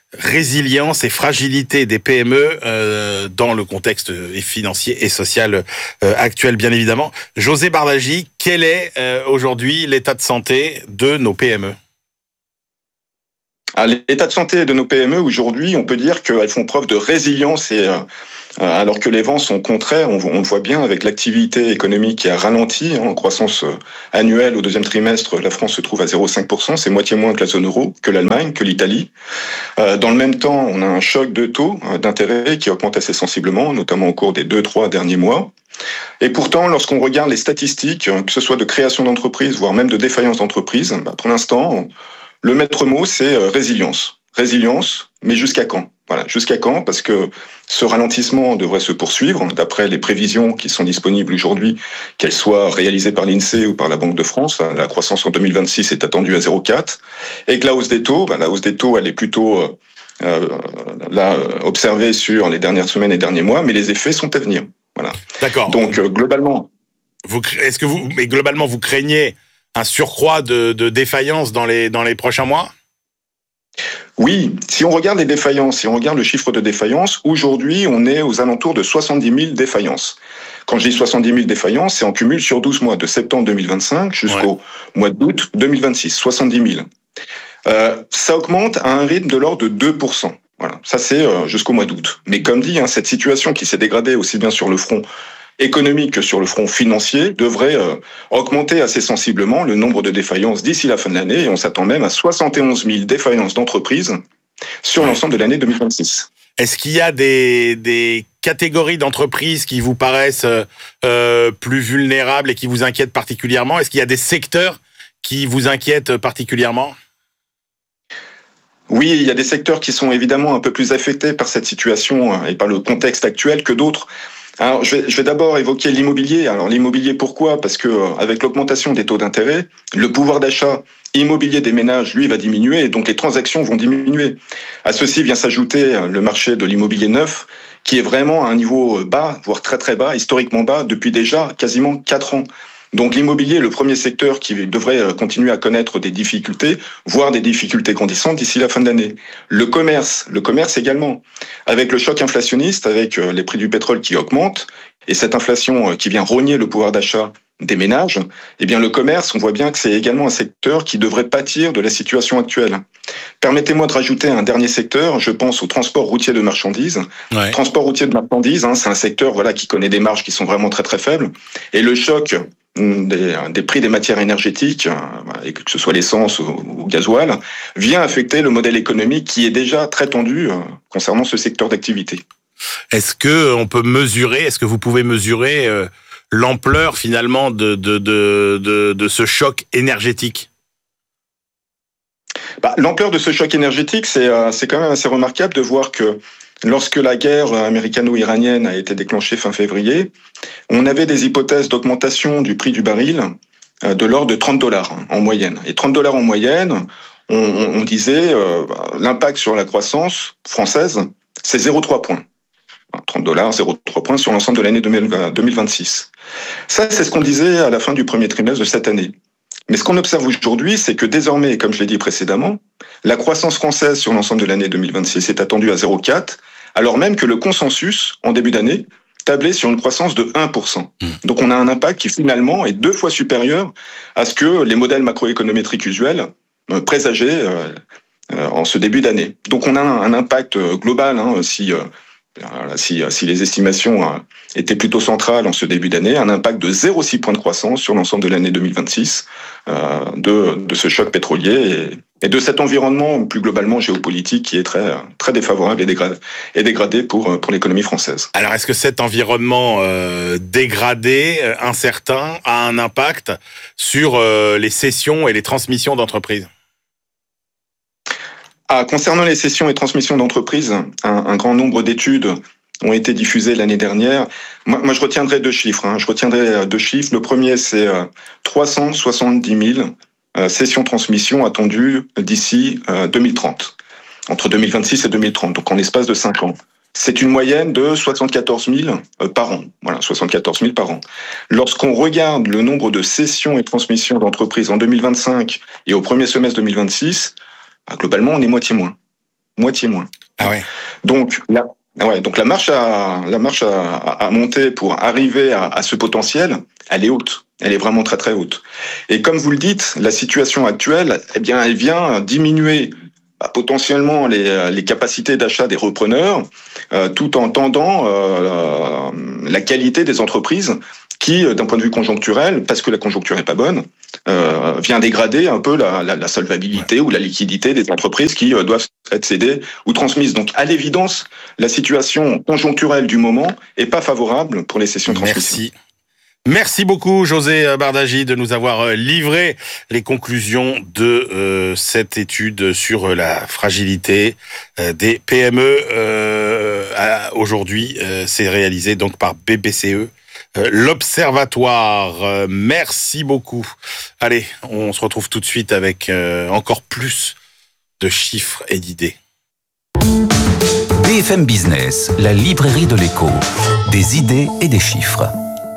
résilience et fragilité des PME dans le contexte financier et social actuel, bien évidemment. José Bardagy, quel est aujourd'hui l'état de santé de nos PME ? L'état de santé de nos PME, aujourd'hui, on peut dire qu'elles font preuve de résilience et alors que les vents sont contraires, on le voit bien avec l'activité économique qui a ralenti, en croissance annuelle au deuxième trimestre, la France se trouve à 0,5%, c'est moitié moins que la zone euro, que l'Allemagne, que l'Italie. Dans le même temps, on a un choc de taux d'intérêt qui augmente assez sensiblement, notamment au cours des 2-3 derniers mois. Et pourtant, lorsqu'on regarde les statistiques, que ce soit de création d'entreprises, voire même de défaillance d'entreprises, pour l'instant, le maître mot, c'est résilience. Résilience, mais jusqu'à quand ? Voilà, jusqu'à quand ? Parce que ce ralentissement devrait se poursuivre, d'après les prévisions qui sont disponibles aujourd'hui, qu'elles soient réalisées par l'INSEE ou par la Banque de France. La croissance en 2026 est attendue à 0,4. Et que la hausse des taux, elle est plutôt observée sur les dernières semaines et derniers mois, mais les effets sont à venir. Voilà. D'accord. Donc, globalement... globalement, vous craignez un surcroît de défaillances dans les prochains mois ? Oui, si on regarde les défaillances, si on regarde le chiffre de défaillances, aujourd'hui, on est aux alentours de 70 000 défaillances. Quand je dis 70 000 défaillances, c'est en cumul sur 12 mois, de septembre 2025 jusqu'au mois d'août 2026, 70 000. Ça augmente à un rythme de l'ordre de 2%. Voilà, ça c'est jusqu'au mois d'août. Mais comme dit, cette situation qui s'est dégradée aussi bien sur le front économique que sur le front financier devrait augmenter assez sensiblement le nombre de défaillances d'ici la fin de l'année, et on s'attend même à 71 000 défaillances d'entreprises sur l'ensemble de l'année 2026. Est-ce qu'il y a des catégories d'entreprises qui vous paraissent plus vulnérables et qui vous inquiètent particulièrement ? Est-ce qu'il y a des secteurs qui vous inquiètent particulièrement ? Oui, il y a des secteurs qui sont évidemment un peu plus affectés par cette situation et par le contexte actuel que d'autres. Alors, je vais d'abord évoquer l'immobilier. Alors, l'immobilier, pourquoi ? Parce que avec l'augmentation des taux d'intérêt, le pouvoir d'achat immobilier des ménages, lui, va diminuer, et donc les transactions vont diminuer. À ceci vient s'ajouter le marché de l'immobilier neuf, qui est vraiment à un niveau bas, voire très très bas, historiquement bas, depuis déjà quasiment 4 ans. Donc l'immobilier est le premier secteur qui devrait continuer à connaître des difficultés, voire des difficultés grandissantes d'ici la fin de l'année. Le commerce également. Avec le choc inflationniste, avec les prix du pétrole qui augmentent, et cette inflation qui vient rogner le pouvoir d'achat des ménages, eh bien le commerce, on voit bien que c'est également un secteur qui devrait pâtir de la situation actuelle. Permettez-moi de rajouter un dernier secteur, je pense au transport routier de marchandises. Ouais. Transport routier de marchandises, c'est un secteur qui connaît des marges qui sont vraiment très très faibles, et le choc des prix des matières énergétiques, et que ce soit l'essence ou gasoil, vient affecter le modèle économique qui est déjà très tendu concernant ce secteur d'activité. Est-ce que vous pouvez mesurer l'ampleur finalement de ce choc énergétique ? L'ampleur de ce choc énergétique, c'est quand même assez remarquable de voir que lorsque la guerre américano-iranienne a été déclenchée fin février, on avait des hypothèses d'augmentation du prix du baril de l'ordre de $30 en moyenne. Et $30 en moyenne, on disait l'impact sur la croissance française, c'est 0,3 points. $30, 0,3 points sur l'ensemble de l'année 2026. Ça, c'est ce qu'on disait à la fin du premier trimestre de cette année. Mais ce qu'on observe aujourd'hui, c'est que désormais, comme je l'ai dit précédemment, la croissance française sur l'ensemble de l'année 2026 est attendue à 0,4, alors même que le consensus, en début d'année, tablait sur une croissance de 1%. Donc on a un impact qui finalement est 2 fois supérieur à ce que les modèles macroéconométriques usuels présageaient en ce début d'année. Donc on a un impact global, si les estimations étaient plutôt centrales en ce début d'année, un impact de 0,6 points de croissance sur l'ensemble de l'année 2026 de ce choc pétrolier et de cet environnement plus globalement géopolitique qui est très, très défavorable et dégradé pour l'économie française. Alors est-ce que cet environnement dégradé, incertain, a un impact sur les cessions et les transmissions d'entreprises ? Concernant les cessions et transmissions d'entreprises, un grand nombre d'études ont été diffusées l'année dernière. Moi, je retiendrai 2 chiffres. Le premier, c'est 370 000 cessions-transmissions attendues d'ici 2030, entre 2026 et 2030, donc en l'espace de 5 ans. C'est une moyenne de 74 000 par an. Voilà, 74 000 par an. Lorsqu'on regarde le nombre de cessions et transmissions d'entreprises en 2025 et au premier semestre 2026, globalement, on est moitié moins. moitié moins. Ah ouais. Donc la marche à monter pour arriver à ce potentiel, elle est haute. Elle est vraiment très très haute. Et comme vous le dites, la situation actuelle, eh bien, elle vient diminuer potentiellement les capacités d'achat des repreneurs, tout en tendant la qualité des entreprises qui, d'un point de vue conjoncturel, parce que la conjoncture n'est pas bonne, vient dégrader un peu la solvabilité ou la liquidité des entreprises qui doivent être cédées ou transmises. Donc, à l'évidence, la situation conjoncturelle du moment est pas favorable pour les cessions de transmission. Merci beaucoup, José Bardagy, de nous avoir livré les conclusions de cette étude sur la fragilité des PME. Aujourd'hui, c'est réalisé donc par BBCE, l'Observatoire. Merci beaucoup. Allez, on se retrouve tout de suite avec encore plus de chiffres et d'idées. BFM Business, la librairie de l'écho. Des idées et des chiffres.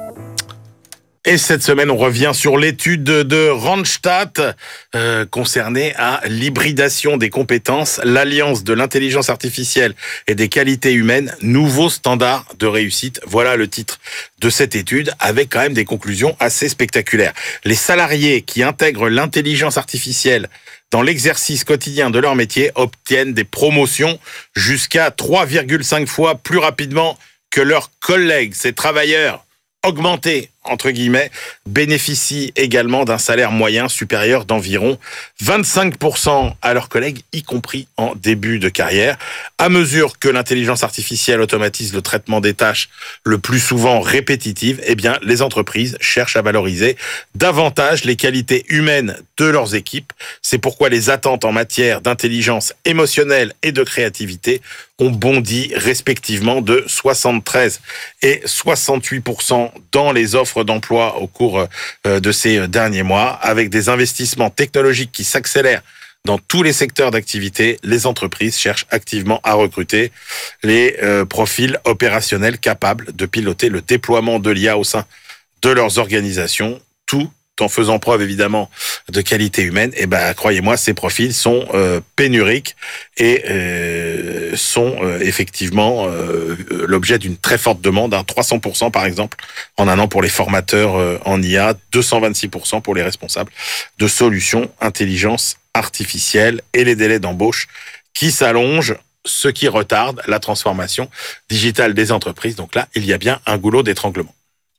Et cette semaine, on revient sur l'étude de Randstad concernée à l'hybridation des compétences, l'alliance de l'intelligence artificielle et des qualités humaines, nouveaux standards de réussite. Voilà le titre de cette étude, avec quand même des conclusions assez spectaculaires. Les salariés qui intègrent l'intelligence artificielle dans l'exercice quotidien de leur métier obtiennent des promotions jusqu'à 3,5 fois plus rapidement que leurs collègues. Ces travailleurs augmentés, entre guillemets, bénéficient également d'un salaire moyen supérieur d'environ 25% à leurs collègues, y compris en début de carrière. À mesure que l'intelligence artificielle automatise le traitement des tâches le plus souvent répétitives, eh bien, les entreprises cherchent à valoriser davantage les qualités humaines de leurs équipes. C'est pourquoi les attentes en matière d'intelligence émotionnelle et de créativité ont bondi respectivement de 73 et 68% dans les offres d'emploi au cours de ces derniers mois. Avec des investissements technologiques qui s'accélèrent dans tous les secteurs d'activité, les entreprises cherchent activement à recruter les profils opérationnels capables de piloter le déploiement de l'IA au sein de leurs organisations, tout en faisant preuve évidemment de qualité humaine. Et croyez-moi, ces profils sont pénuriques et sont effectivement l'objet d'une très forte demande, 300% par exemple en un an pour les formateurs en IA, 226% pour les responsables de solutions intelligence artificielle, et les délais d'embauche qui s'allongent, ce qui retarde la transformation digitale des entreprises. Donc là, il y a bien un goulot d'étranglement.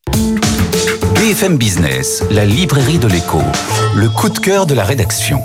BFM Business, la librairie de l'écho, le coup de cœur de la rédaction.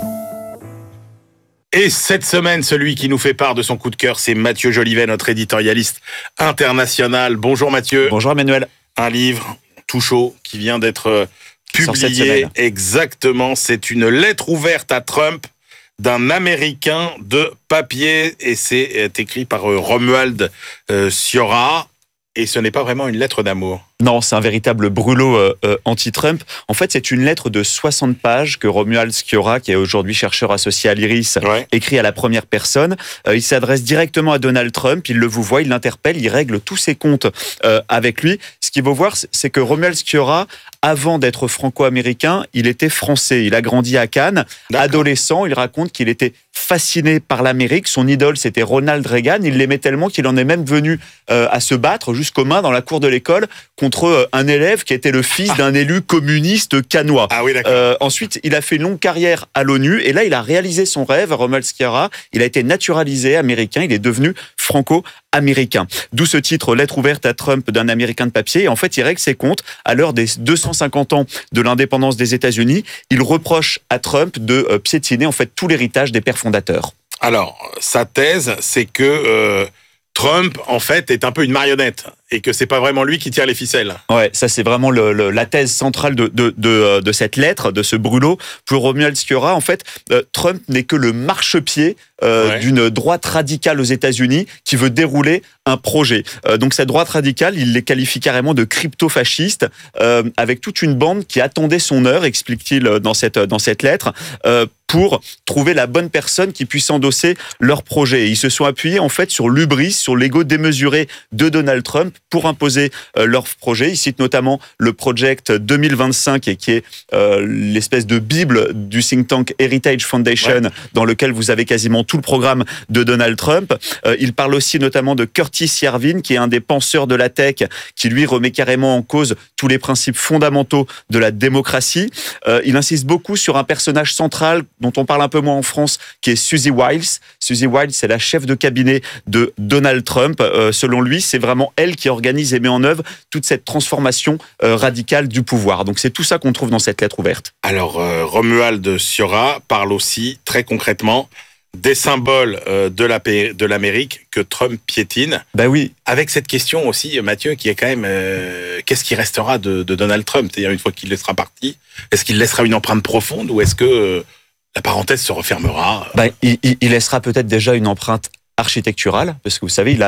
Et cette semaine, celui qui nous fait part de son coup de cœur, c'est Mathieu Jolivet, notre éditorialiste international. Bonjour Mathieu. Bonjour Emmanuel. Un livre tout chaud qui vient d'être publié. Exactement, c'est une lettre ouverte à Trump d'un Américain de papier, et c'est écrit par Romuald Sciorra. Et ce n'est pas vraiment une lettre d'amour. Non, c'est un véritable brûlot anti-Trump. En fait, c'est une lettre de 60 pages que Romuald Sciorra, qui est aujourd'hui chercheur associé à l'IRIS, écrit à la première personne. Il s'adresse directement à Donald Trump, il le vouvoie, il l'interpelle, il règle tous ses comptes avec lui. Ce qu'il faut voir, c'est que Romuald Sciorra, avant d'être franco-américain, il était français. Il a grandi à Cannes. D'accord. Adolescent, il raconte qu'il était fasciné par l'Amérique. Son idole, c'était Ronald Reagan. Il l'aimait tellement qu'il en est même venu à se battre jusqu'aux mains dans la cour de l'école contre un élève qui était le fils d'un élu communiste cannois. Ah oui, d'accord. Ensuite, il a fait une longue carrière à l'ONU et là, il a réalisé son rêve, Romuald Sciorra. Il a été naturalisé américain. Il est devenu franco-américain. D'où ce titre, lettre ouverte à Trump d'un Américain de papier. Et en fait, il règle ses comptes à l'heure des 250 ans de l'indépendance des États-Unis. Il reproche à Trump de piétiner en fait tout l'héritage des pères fondateurs. Alors, sa thèse, c'est que Trump, en fait, est un peu une marionnette et que c'est pas vraiment lui qui tire les ficelles. Ouais, ça c'est vraiment la thèse centrale de cette lettre, de ce brûlot. Pour Romuald Sciorra, en fait, Trump n'est que le marchepied d'une droite radicale aux États-Unis qui veut dérouler un projet. Donc cette droite radicale, il les qualifie carrément de crypto-fascistes, avec toute une bande qui attendait son heure, explique-t-il dans cette lettre. pour trouver la bonne personne qui puisse endosser leur projet. Et ils se sont appuyés en fait sur l'hubris, sur l'ego démesuré de Donald Trump pour imposer leur projet. Ils citent notamment le Project 2025 et qui est l'espèce de bible du think tank Heritage Foundation dans lequel vous avez quasiment tout le programme de Donald Trump. Il parle aussi notamment de Curtis Yarvin qui est un des penseurs de la tech qui lui remet carrément en cause tous les principes fondamentaux de la démocratie. Il insiste beaucoup sur un personnage central dont on parle un peu moins en France qui est Susie Wiles. Susie Wiles, c'est la chef de cabinet de Donald Trump. Selon lui, c'est vraiment elle qui organise et met en œuvre toute cette transformation radicale du pouvoir. Donc c'est tout ça qu'on trouve dans cette lettre ouverte. Alors Romuald Sciorra parle aussi très concrètement des symboles de l'Amérique que Trump piétine. Ben oui. Avec cette question aussi, Mathieu, qui est quand même qu'est-ce qui restera de Donald Trump? C'est-à-dire une fois qu'il sera parti, est-ce qu'il laissera une empreinte profonde ou est-ce que la parenthèse se refermera? Il laissera peut-être déjà une empreinte architecturale, parce que vous savez, il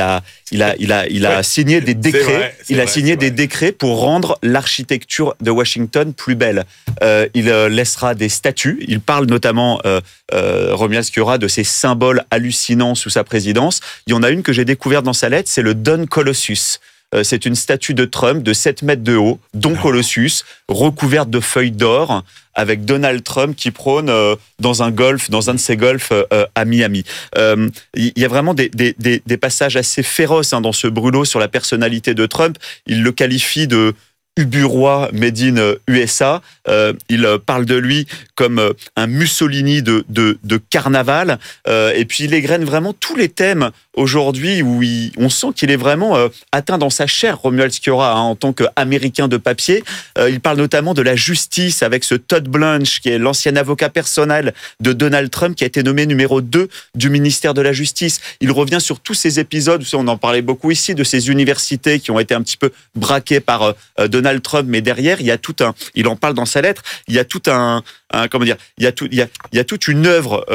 a signé des décrets. Il a signé des décrets pour rendre l'architecture de Washington plus belle. Il laissera des statues. Il parle notamment, Romuald Sciorra, de ces symboles hallucinants sous sa présidence. Il y en a une que j'ai découverte dans sa lettre, c'est le Don Colossus. C'est une statue de Trump de 7 mètres de haut, Don Colossus, recouverte de feuilles d'or, avec Donald Trump qui prône dans un de ses golfs à Miami. Il y a vraiment des passages assez féroces dans ce brûlot sur la personnalité de Trump. Il le qualifie de uburois made in USA. Il parle de lui comme un Mussolini de carnaval. Et puis il égrène vraiment tous les thèmes aujourd'hui où on sent qu'il est vraiment atteint dans sa chair, Romuald Sciorra, en tant qu'Américain de papier. Il parle notamment de la justice avec ce Todd Blanche, qui est l'ancien avocat personnel de Donald Trump, qui a été nommé numéro 2 du ministère de la Justice. Il revient sur tous ces épisodes, on en parlait beaucoup ici, de ces universités qui ont été un petit peu braquées par Donald Trump, mais derrière, il en parle dans sa lettre, il y a toute une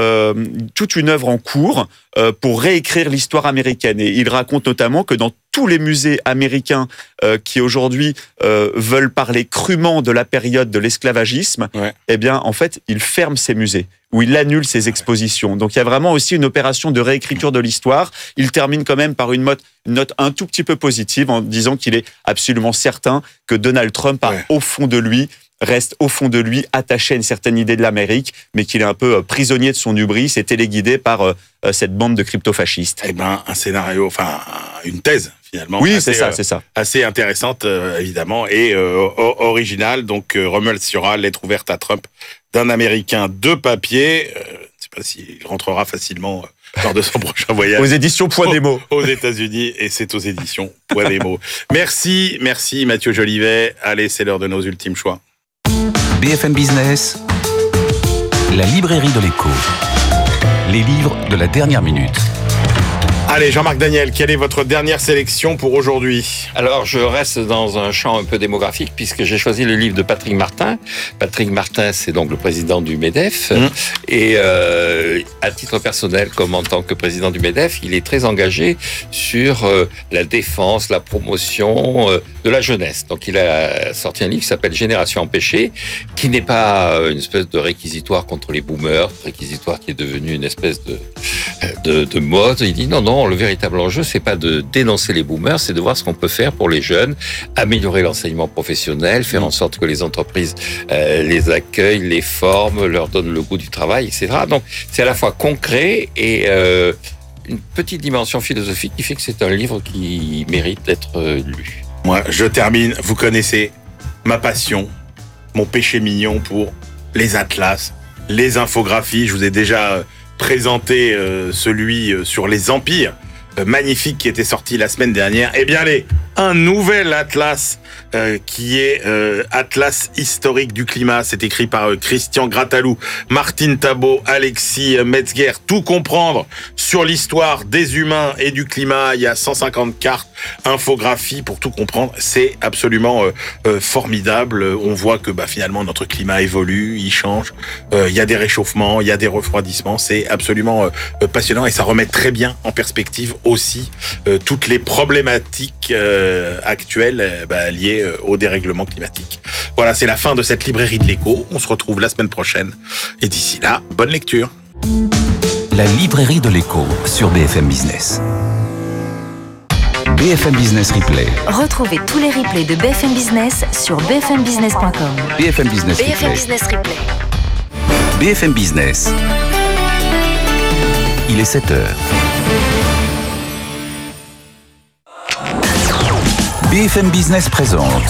œuvre en cours pour réécrire l'histoire américaine. Et il raconte notamment que dans tous les musées américains qui aujourd'hui veulent parler crûment de la période de l'esclavagisme, eh bien, en fait, il ferme ces musées, où il annule ses expositions. Donc, il y a vraiment aussi une opération de réécriture de l'histoire. Il termine quand même par une note un tout petit peu positive en disant qu'il est absolument certain que Donald Trump reste au fond de lui attaché à une certaine idée de l'Amérique, mais qu'il est un peu prisonnier de son hubris et téléguidé par cette bande de crypto-fascistes. Eh ben, un scénario, une thèse, finalement. Oui, c'est ça. Assez intéressante, évidemment, et originale. Donc, Romuald Sciorra, lettre ouverte à Trump d'un Américain de papier. Je ne sais pas s'il rentrera facilement lors de son prochain voyage. Aux éditions Poids des mots. Aux États-Unis, et c'est aux éditions Poids des mots. Merci Mathieu Jolivet. Allez, c'est l'heure de nos ultimes choix. BFM Business, la librairie de l'écho. Les livres de la dernière minute. Allez, Jean-Marc Daniel, quelle est votre dernière sélection pour aujourd'hui? Alors, je reste dans un champ un peu démographique puisque j'ai choisi le livre de Patrick Martin. Patrick Martin, c'est donc le président du MEDEF. Et à titre personnel, comme en tant que président du MEDEF, il est très engagé sur la défense, la promotion de la jeunesse. Donc, il a sorti un livre qui s'appelle Génération Empêchée, qui n'est pas une espèce de réquisitoire contre les boomers, réquisitoire qui est devenu une espèce de mode. Il dit non, le véritable enjeu, c'est pas de dénoncer les boomers, c'est de voir ce qu'on peut faire pour les jeunes, améliorer l'enseignement professionnel, faire en sorte que les entreprises les accueillent, les forment, leur donnent le goût du travail, etc. Donc, c'est à la fois concret et une petite dimension philosophique qui fait que c'est un livre qui mérite d'être lu. Moi, je termine. Vous connaissez ma passion, mon péché mignon pour les atlas, les infographies. Je vous ai déjà présenté celui sur les empires, magnifique, qui était sorti la semaine dernière. Eh bien, un nouvel atlas qui est Atlas historique du climat. C'est écrit par Christian Gratalou, Martine Tabot, Alexis Metzger. Tout comprendre sur l'histoire des humains et du climat. Il y a 150 cartes, infographies pour tout comprendre. C'est absolument formidable. On voit que finalement notre climat évolue, il change. Il y a des réchauffements, il y a des refroidissements. C'est absolument passionnant et ça remet très bien en perspective aussi toutes les problématiques actuelles liées au dérèglement climatique. Voilà, c'est la fin de cette librairie de l'écho. On se retrouve la semaine prochaine. Et d'ici là, bonne lecture. La librairie de l'écho sur BFM Business. BFM Business Replay. Retrouvez tous les replays de BFM Business sur bfmbusiness.com. BFM Business Replay. BFM Business Replay. BFM Business. Il est 7h. BFM Business présente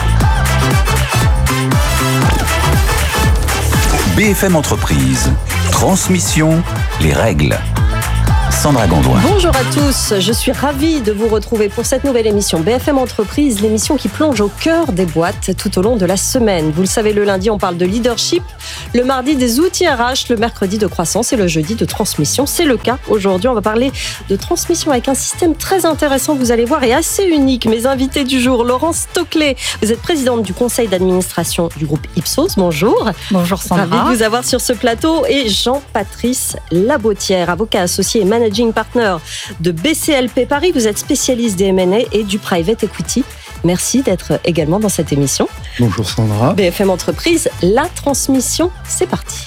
BFM Entreprise. Transmission, les règles. Sandra Gondouin. Bonjour à tous, je suis ravie de vous retrouver pour cette nouvelle émission BFM Entreprise, l'émission qui plonge au cœur des boîtes tout au long de la semaine. Vous le savez, le lundi, on parle de leadership, le mardi des outils RH, le mercredi de croissance et le jeudi de transmission. C'est le cas aujourd'hui, on va parler de transmission avec un système très intéressant, vous allez voir, et assez unique. Mes invités du jour, Laurence Stoclet, vous êtes présidente du conseil d'administration du groupe Ipsos, bonjour. Bonjour Sandra. Ravi de vous avoir sur ce plateau, et Jean-Patrice Labotière, avocat associé et managing partner de BCLP Paris. Vous êtes spécialiste des M&A et du private equity. Merci d'être également dans cette émission. Bonjour Sandra. BFM Entreprise, la transmission, c'est parti.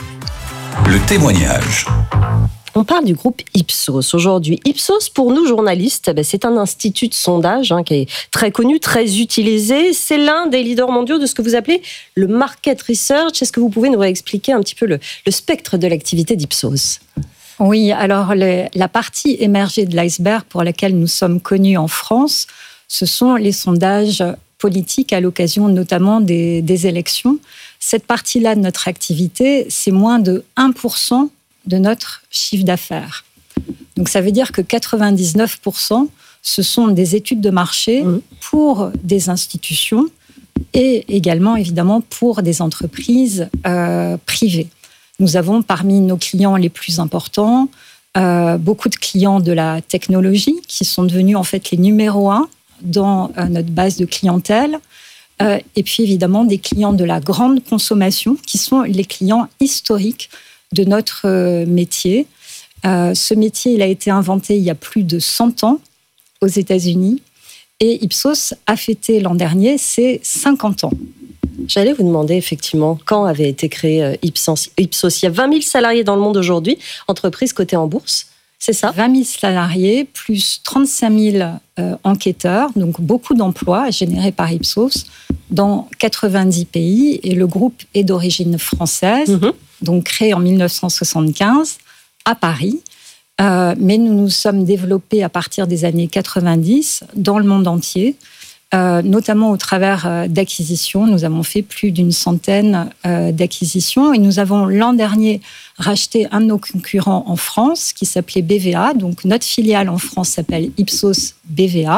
Le témoignage. On parle du groupe Ipsos aujourd'hui. Ipsos, pour nous journalistes, c'est un institut de sondage qui est très connu, très utilisé. C'est l'un des leaders mondiaux de ce que vous appelez le market research. Est-ce que vous pouvez nous expliquer un petit peu le spectre de l'activité d'Ipsos ? Oui, alors la partie émergée de l'iceberg pour laquelle nous sommes connus en France, ce sont les sondages politiques à l'occasion notamment des élections. Cette partie-là de notre activité, c'est moins de 1% de notre chiffre d'affaires. Donc ça veut dire que 99%, ce sont des études de marché pour des institutions et également évidemment pour des entreprises privées. Nous avons parmi nos clients les plus importants beaucoup de clients de la technologie qui sont devenus en fait les numéros 1 dans notre base de clientèle et puis évidemment des clients de la grande consommation qui sont les clients historiques de notre métier. Ce métier, il a été inventé il y a plus de 100 ans aux États-Unis et Ipsos a fêté l'an dernier ses 50 ans. J'allais vous demander effectivement quand avait été créé Ipsos. Il y a 20 000 salariés dans le monde aujourd'hui, entreprise cotée en bourse, c'est ça ? 20 000 salariés plus 35 000 enquêteurs, donc beaucoup d'emplois générés par Ipsos dans 90 pays. Et le groupe est d'origine française, donc créé en 1975 à Paris. Mais nous nous sommes développés à partir des années 90 dans le monde entier. Notamment au travers d'acquisitions. Nous avons fait plus d'une centaine d'acquisitions et nous avons l'an dernier racheté un de nos concurrents en France qui s'appelait BVA. Donc notre filiale en France s'appelle Ipsos BVA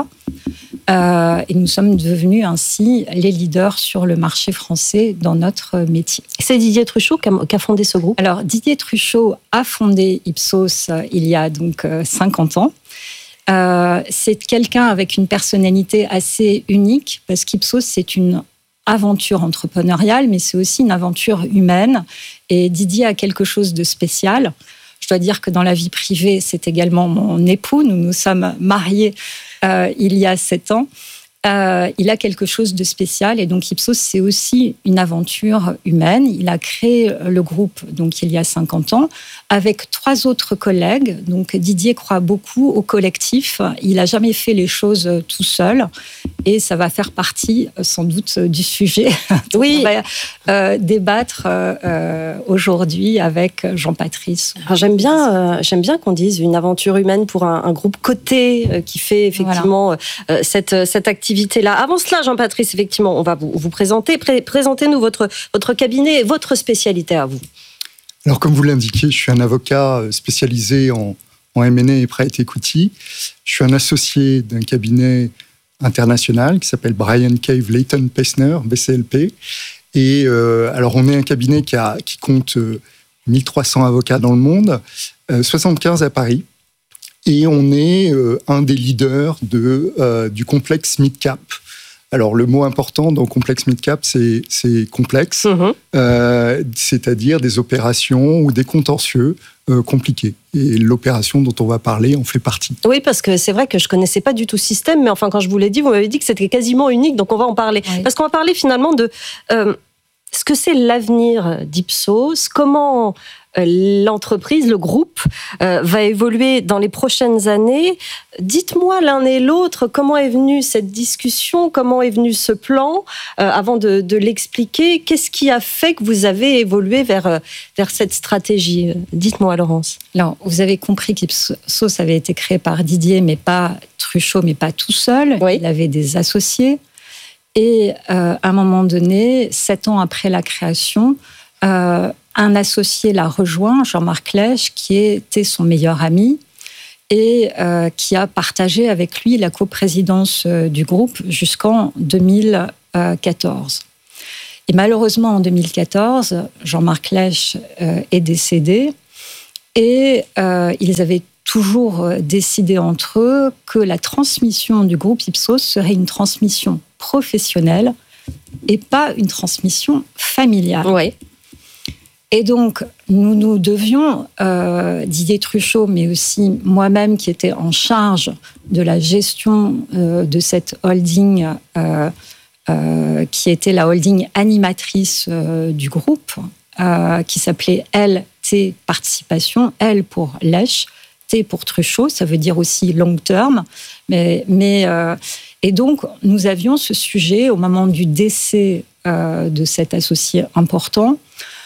et nous sommes devenus ainsi les leaders sur le marché français dans notre métier. C'est Didier Truchot qui a fondé ce groupe ? Alors Didier Truchot a fondé Ipsos il y a donc 50 ans. C'est quelqu'un avec une personnalité assez unique parce qu'Ipsos, c'est une aventure entrepreneuriale, mais c'est aussi une aventure humaine. Et Didier a quelque chose de spécial. Je dois dire que dans la vie privée, c'est également mon époux. Nous nous sommes mariés il y a 7 ans. Il a quelque chose de spécial et donc Ipsos, c'est aussi une aventure humaine. Il a créé le groupe donc il y a 50 ans avec 3 autres collègues. Donc Didier croit beaucoup au collectif. Il n'a jamais fait les choses tout seul et ça va faire partie sans doute du sujet. Oui. On va débattre aujourd'hui avec Jean-Patrice. Alors, j'aime bien qu'on dise une aventure humaine pour un groupe coté qui fait effectivement cette activité. Là. Avant cela, Jean-Patrice, effectivement, on va vous présenter. Présentez-nous votre cabinet et votre spécialité à vous. Alors, comme vous l'indiquez, je suis un avocat spécialisé en M&A et private equity. Je suis un associé d'un cabinet international qui s'appelle Bryan Cave Leighton Paisner, BCLP. Et alors, on est un cabinet qui compte 1300 avocats dans le monde, 75 à Paris. Et on est un des leaders du complexe mid-cap Alors, le mot important dans complexe mid-cap, c'est complexe, c'est-à-dire des opérations ou des contentieux compliqués. Et l'opération dont on va parler en fait partie. Oui, parce que c'est vrai que je connaissais pas du tout ce système, mais enfin, quand je vous l'ai dit, vous m'avez dit que c'était quasiment unique, donc on va en parler. Oui. Parce qu'on va parler finalement de ce que c'est l'avenir d'Ipsos, comment l'entreprise, le groupe, va évoluer dans les prochaines années. Dites-moi l'un et l'autre, comment est venue cette discussion, comment est venu ce plan, avant de l'expliquer. Qu'est-ce qui a fait que vous avez évolué vers cette stratégie ? Dites-moi, Laurence. Alors, vous avez compris qu'Ipsos avait été créé par Didier, mais pas Truchot, mais pas tout seul. Oui. Il avait des associés. Et à un moment donné, 7 ans après la création, un associé l'a rejoint, Jean-Marc Lèche, qui était son meilleur ami et qui a partagé avec lui la coprésidence du groupe jusqu'en 2014. Et malheureusement, en 2014, Jean-Marc Lèche est décédé et ils avaient toujours décidé entre eux que la transmission du groupe Ipsos serait une transmission professionnelle et pas une transmission familiale. Oui. Et donc, nous devions, Didier Truchot, mais aussi moi-même qui était en charge de la gestion de cette holding, qui était la holding animatrice du groupe, qui s'appelait LT Participation, L pour Lèche, T pour Truchot, ça veut dire aussi long term. Et donc, nous avions ce sujet au moment du décès de cet associé important,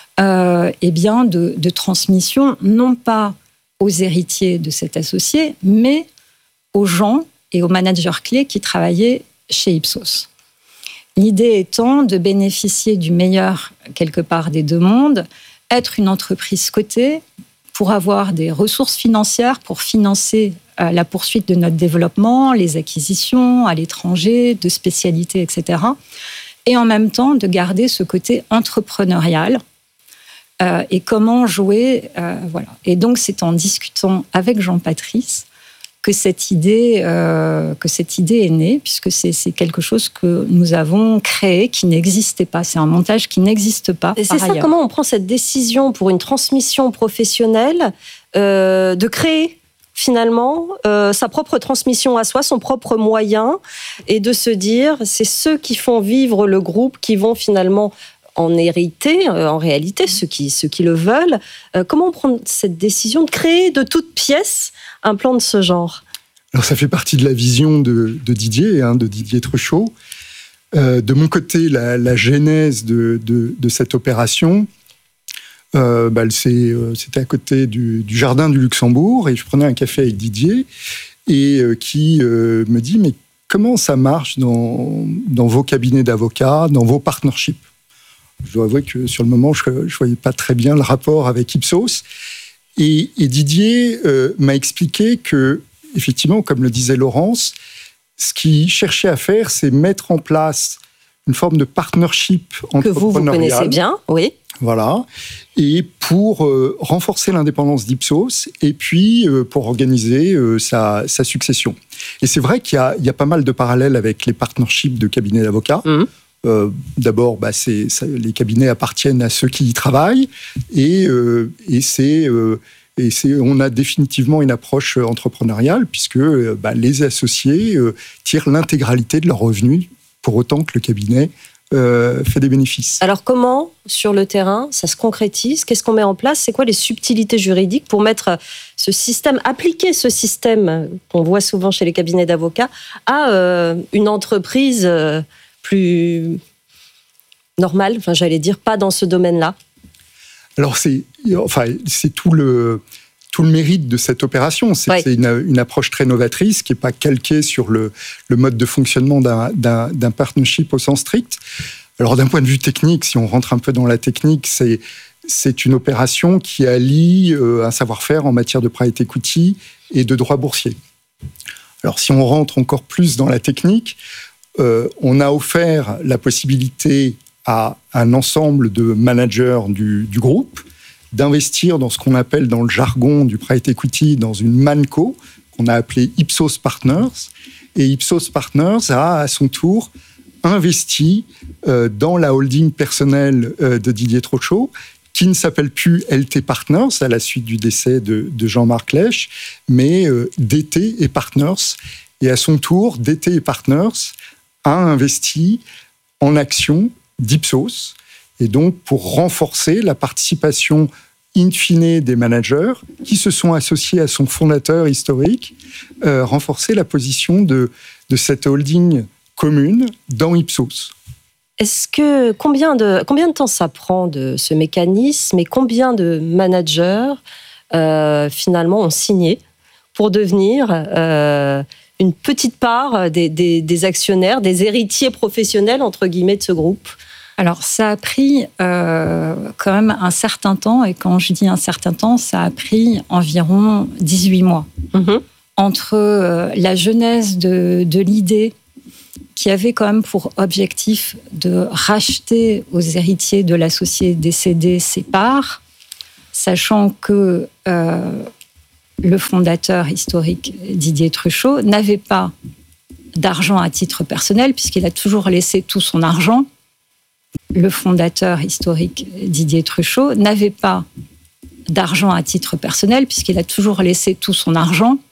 de transmission, non pas aux héritiers de cet associé, mais aux gens et aux managers clés qui travaillaient chez Ipsos. L'idée étant de bénéficier du meilleur, quelque part, des deux mondes, être une entreprise cotée pour avoir des ressources financières pour financer la poursuite de notre développement, les acquisitions à l'étranger, de spécialités, etc. Et en même temps, de garder ce côté entrepreneurial. Et comment jouer, voilà. Et donc, c'est en discutant avec Jean-Patrice que cette idée est née, puisque c'est quelque chose que nous avons créé, qui n'existait pas. C'est un montage qui n'existe pas. Et c'est ça, comment on prend cette décision pour une transmission professionnelle, de créer finalement sa propre transmission à soi, son propre moyen, et de se dire, c'est ceux qui font vivre le groupe qui vont finalement en hériter, en réalité, ceux qui le veulent. Comment on prend cette décision de créer de toutes pièces un plan de ce genre ? Alors, ça fait partie de la vision de Didier Truchot. De mon côté, la genèse de cette opération, c'était à côté du jardin du Luxembourg, et je prenais un café avec Didier, et qui me dit, mais comment ça marche dans vos cabinets d'avocats, dans vos partnerships ? Je dois avouer que sur le moment, je ne voyais pas très bien le rapport avec Ipsos. Et Didier m'a expliqué que, effectivement, comme le disait Laurence, ce qu'il cherchait à faire, c'est mettre en place une forme de partnership entrepreneurial. Que vous connaissez bien, oui. Voilà. Et pour renforcer l'indépendance d'Ipsos et puis pour organiser sa succession. Et c'est vrai qu'il y a pas mal de parallèles avec les partnerships de cabinets d'avocats. D'abord, les cabinets appartiennent à ceux qui y travaillent et on a définitivement une approche entrepreneuriale puisque les associés tirent l'intégralité de leurs revenus pour autant que le cabinet fait des bénéfices. Alors comment, sur le terrain, ça se concrétise ? Qu'est-ce qu'on met en place ? C'est quoi les subtilités juridiques pour mettre ce système, appliquer ce système qu'on voit souvent chez les cabinets d'avocats à une entreprise plus normale, j'allais dire, pas dans ce domaine-là? Alors, c'est tout le mérite de cette opération. C'est une approche très novatrice qui n'est pas calquée sur le mode de fonctionnement d'un partnership au sens strict. Alors, d'un point de vue technique, si on rentre un peu dans la technique, c'est une opération qui allie un savoir-faire en matière de private equity et de droit boursier. Alors, si on rentre encore plus dans la technique, on a offert la possibilité à un ensemble de managers du groupe d'investir dans ce qu'on appelle dans le jargon du private equity dans une manco qu'on a appelée Ipsos Partners. Et Ipsos Partners a à son tour investi dans la holding personnelle de Didier Trochaud, qui ne s'appelle plus LT Partners à la suite du décès de Jean-Marc Lèche, mais DT et Partners. Et à son tour, DT et Partners a investi en actions d'Ipsos, et donc pour renforcer la participation in fine des managers qui se sont associés à son fondateur historique, renforcer la position de cette holding commune dans Ipsos. Combien de temps ça prend de ce mécanisme et combien de managers finalement ont signé pour devenir une petite part des actionnaires, des héritiers professionnels entre guillemets de ce groupe? Alors ça a pris quand même un certain temps, et quand je dis un certain temps, ça a pris environ 18 mois. Entre la genèse de l'idée qui avait quand même pour objectif de racheter aux héritiers de l'associé décédé ses parts, sachant que le fondateur historique Didier Truchot n'avait pas d'argent à titre personnel, puisqu'il a toujours laissé tout son argent. Le fondateur historique Didier Truchot n'avait pas d'argent à titre personnel, puisqu'il a toujours laissé tout son argent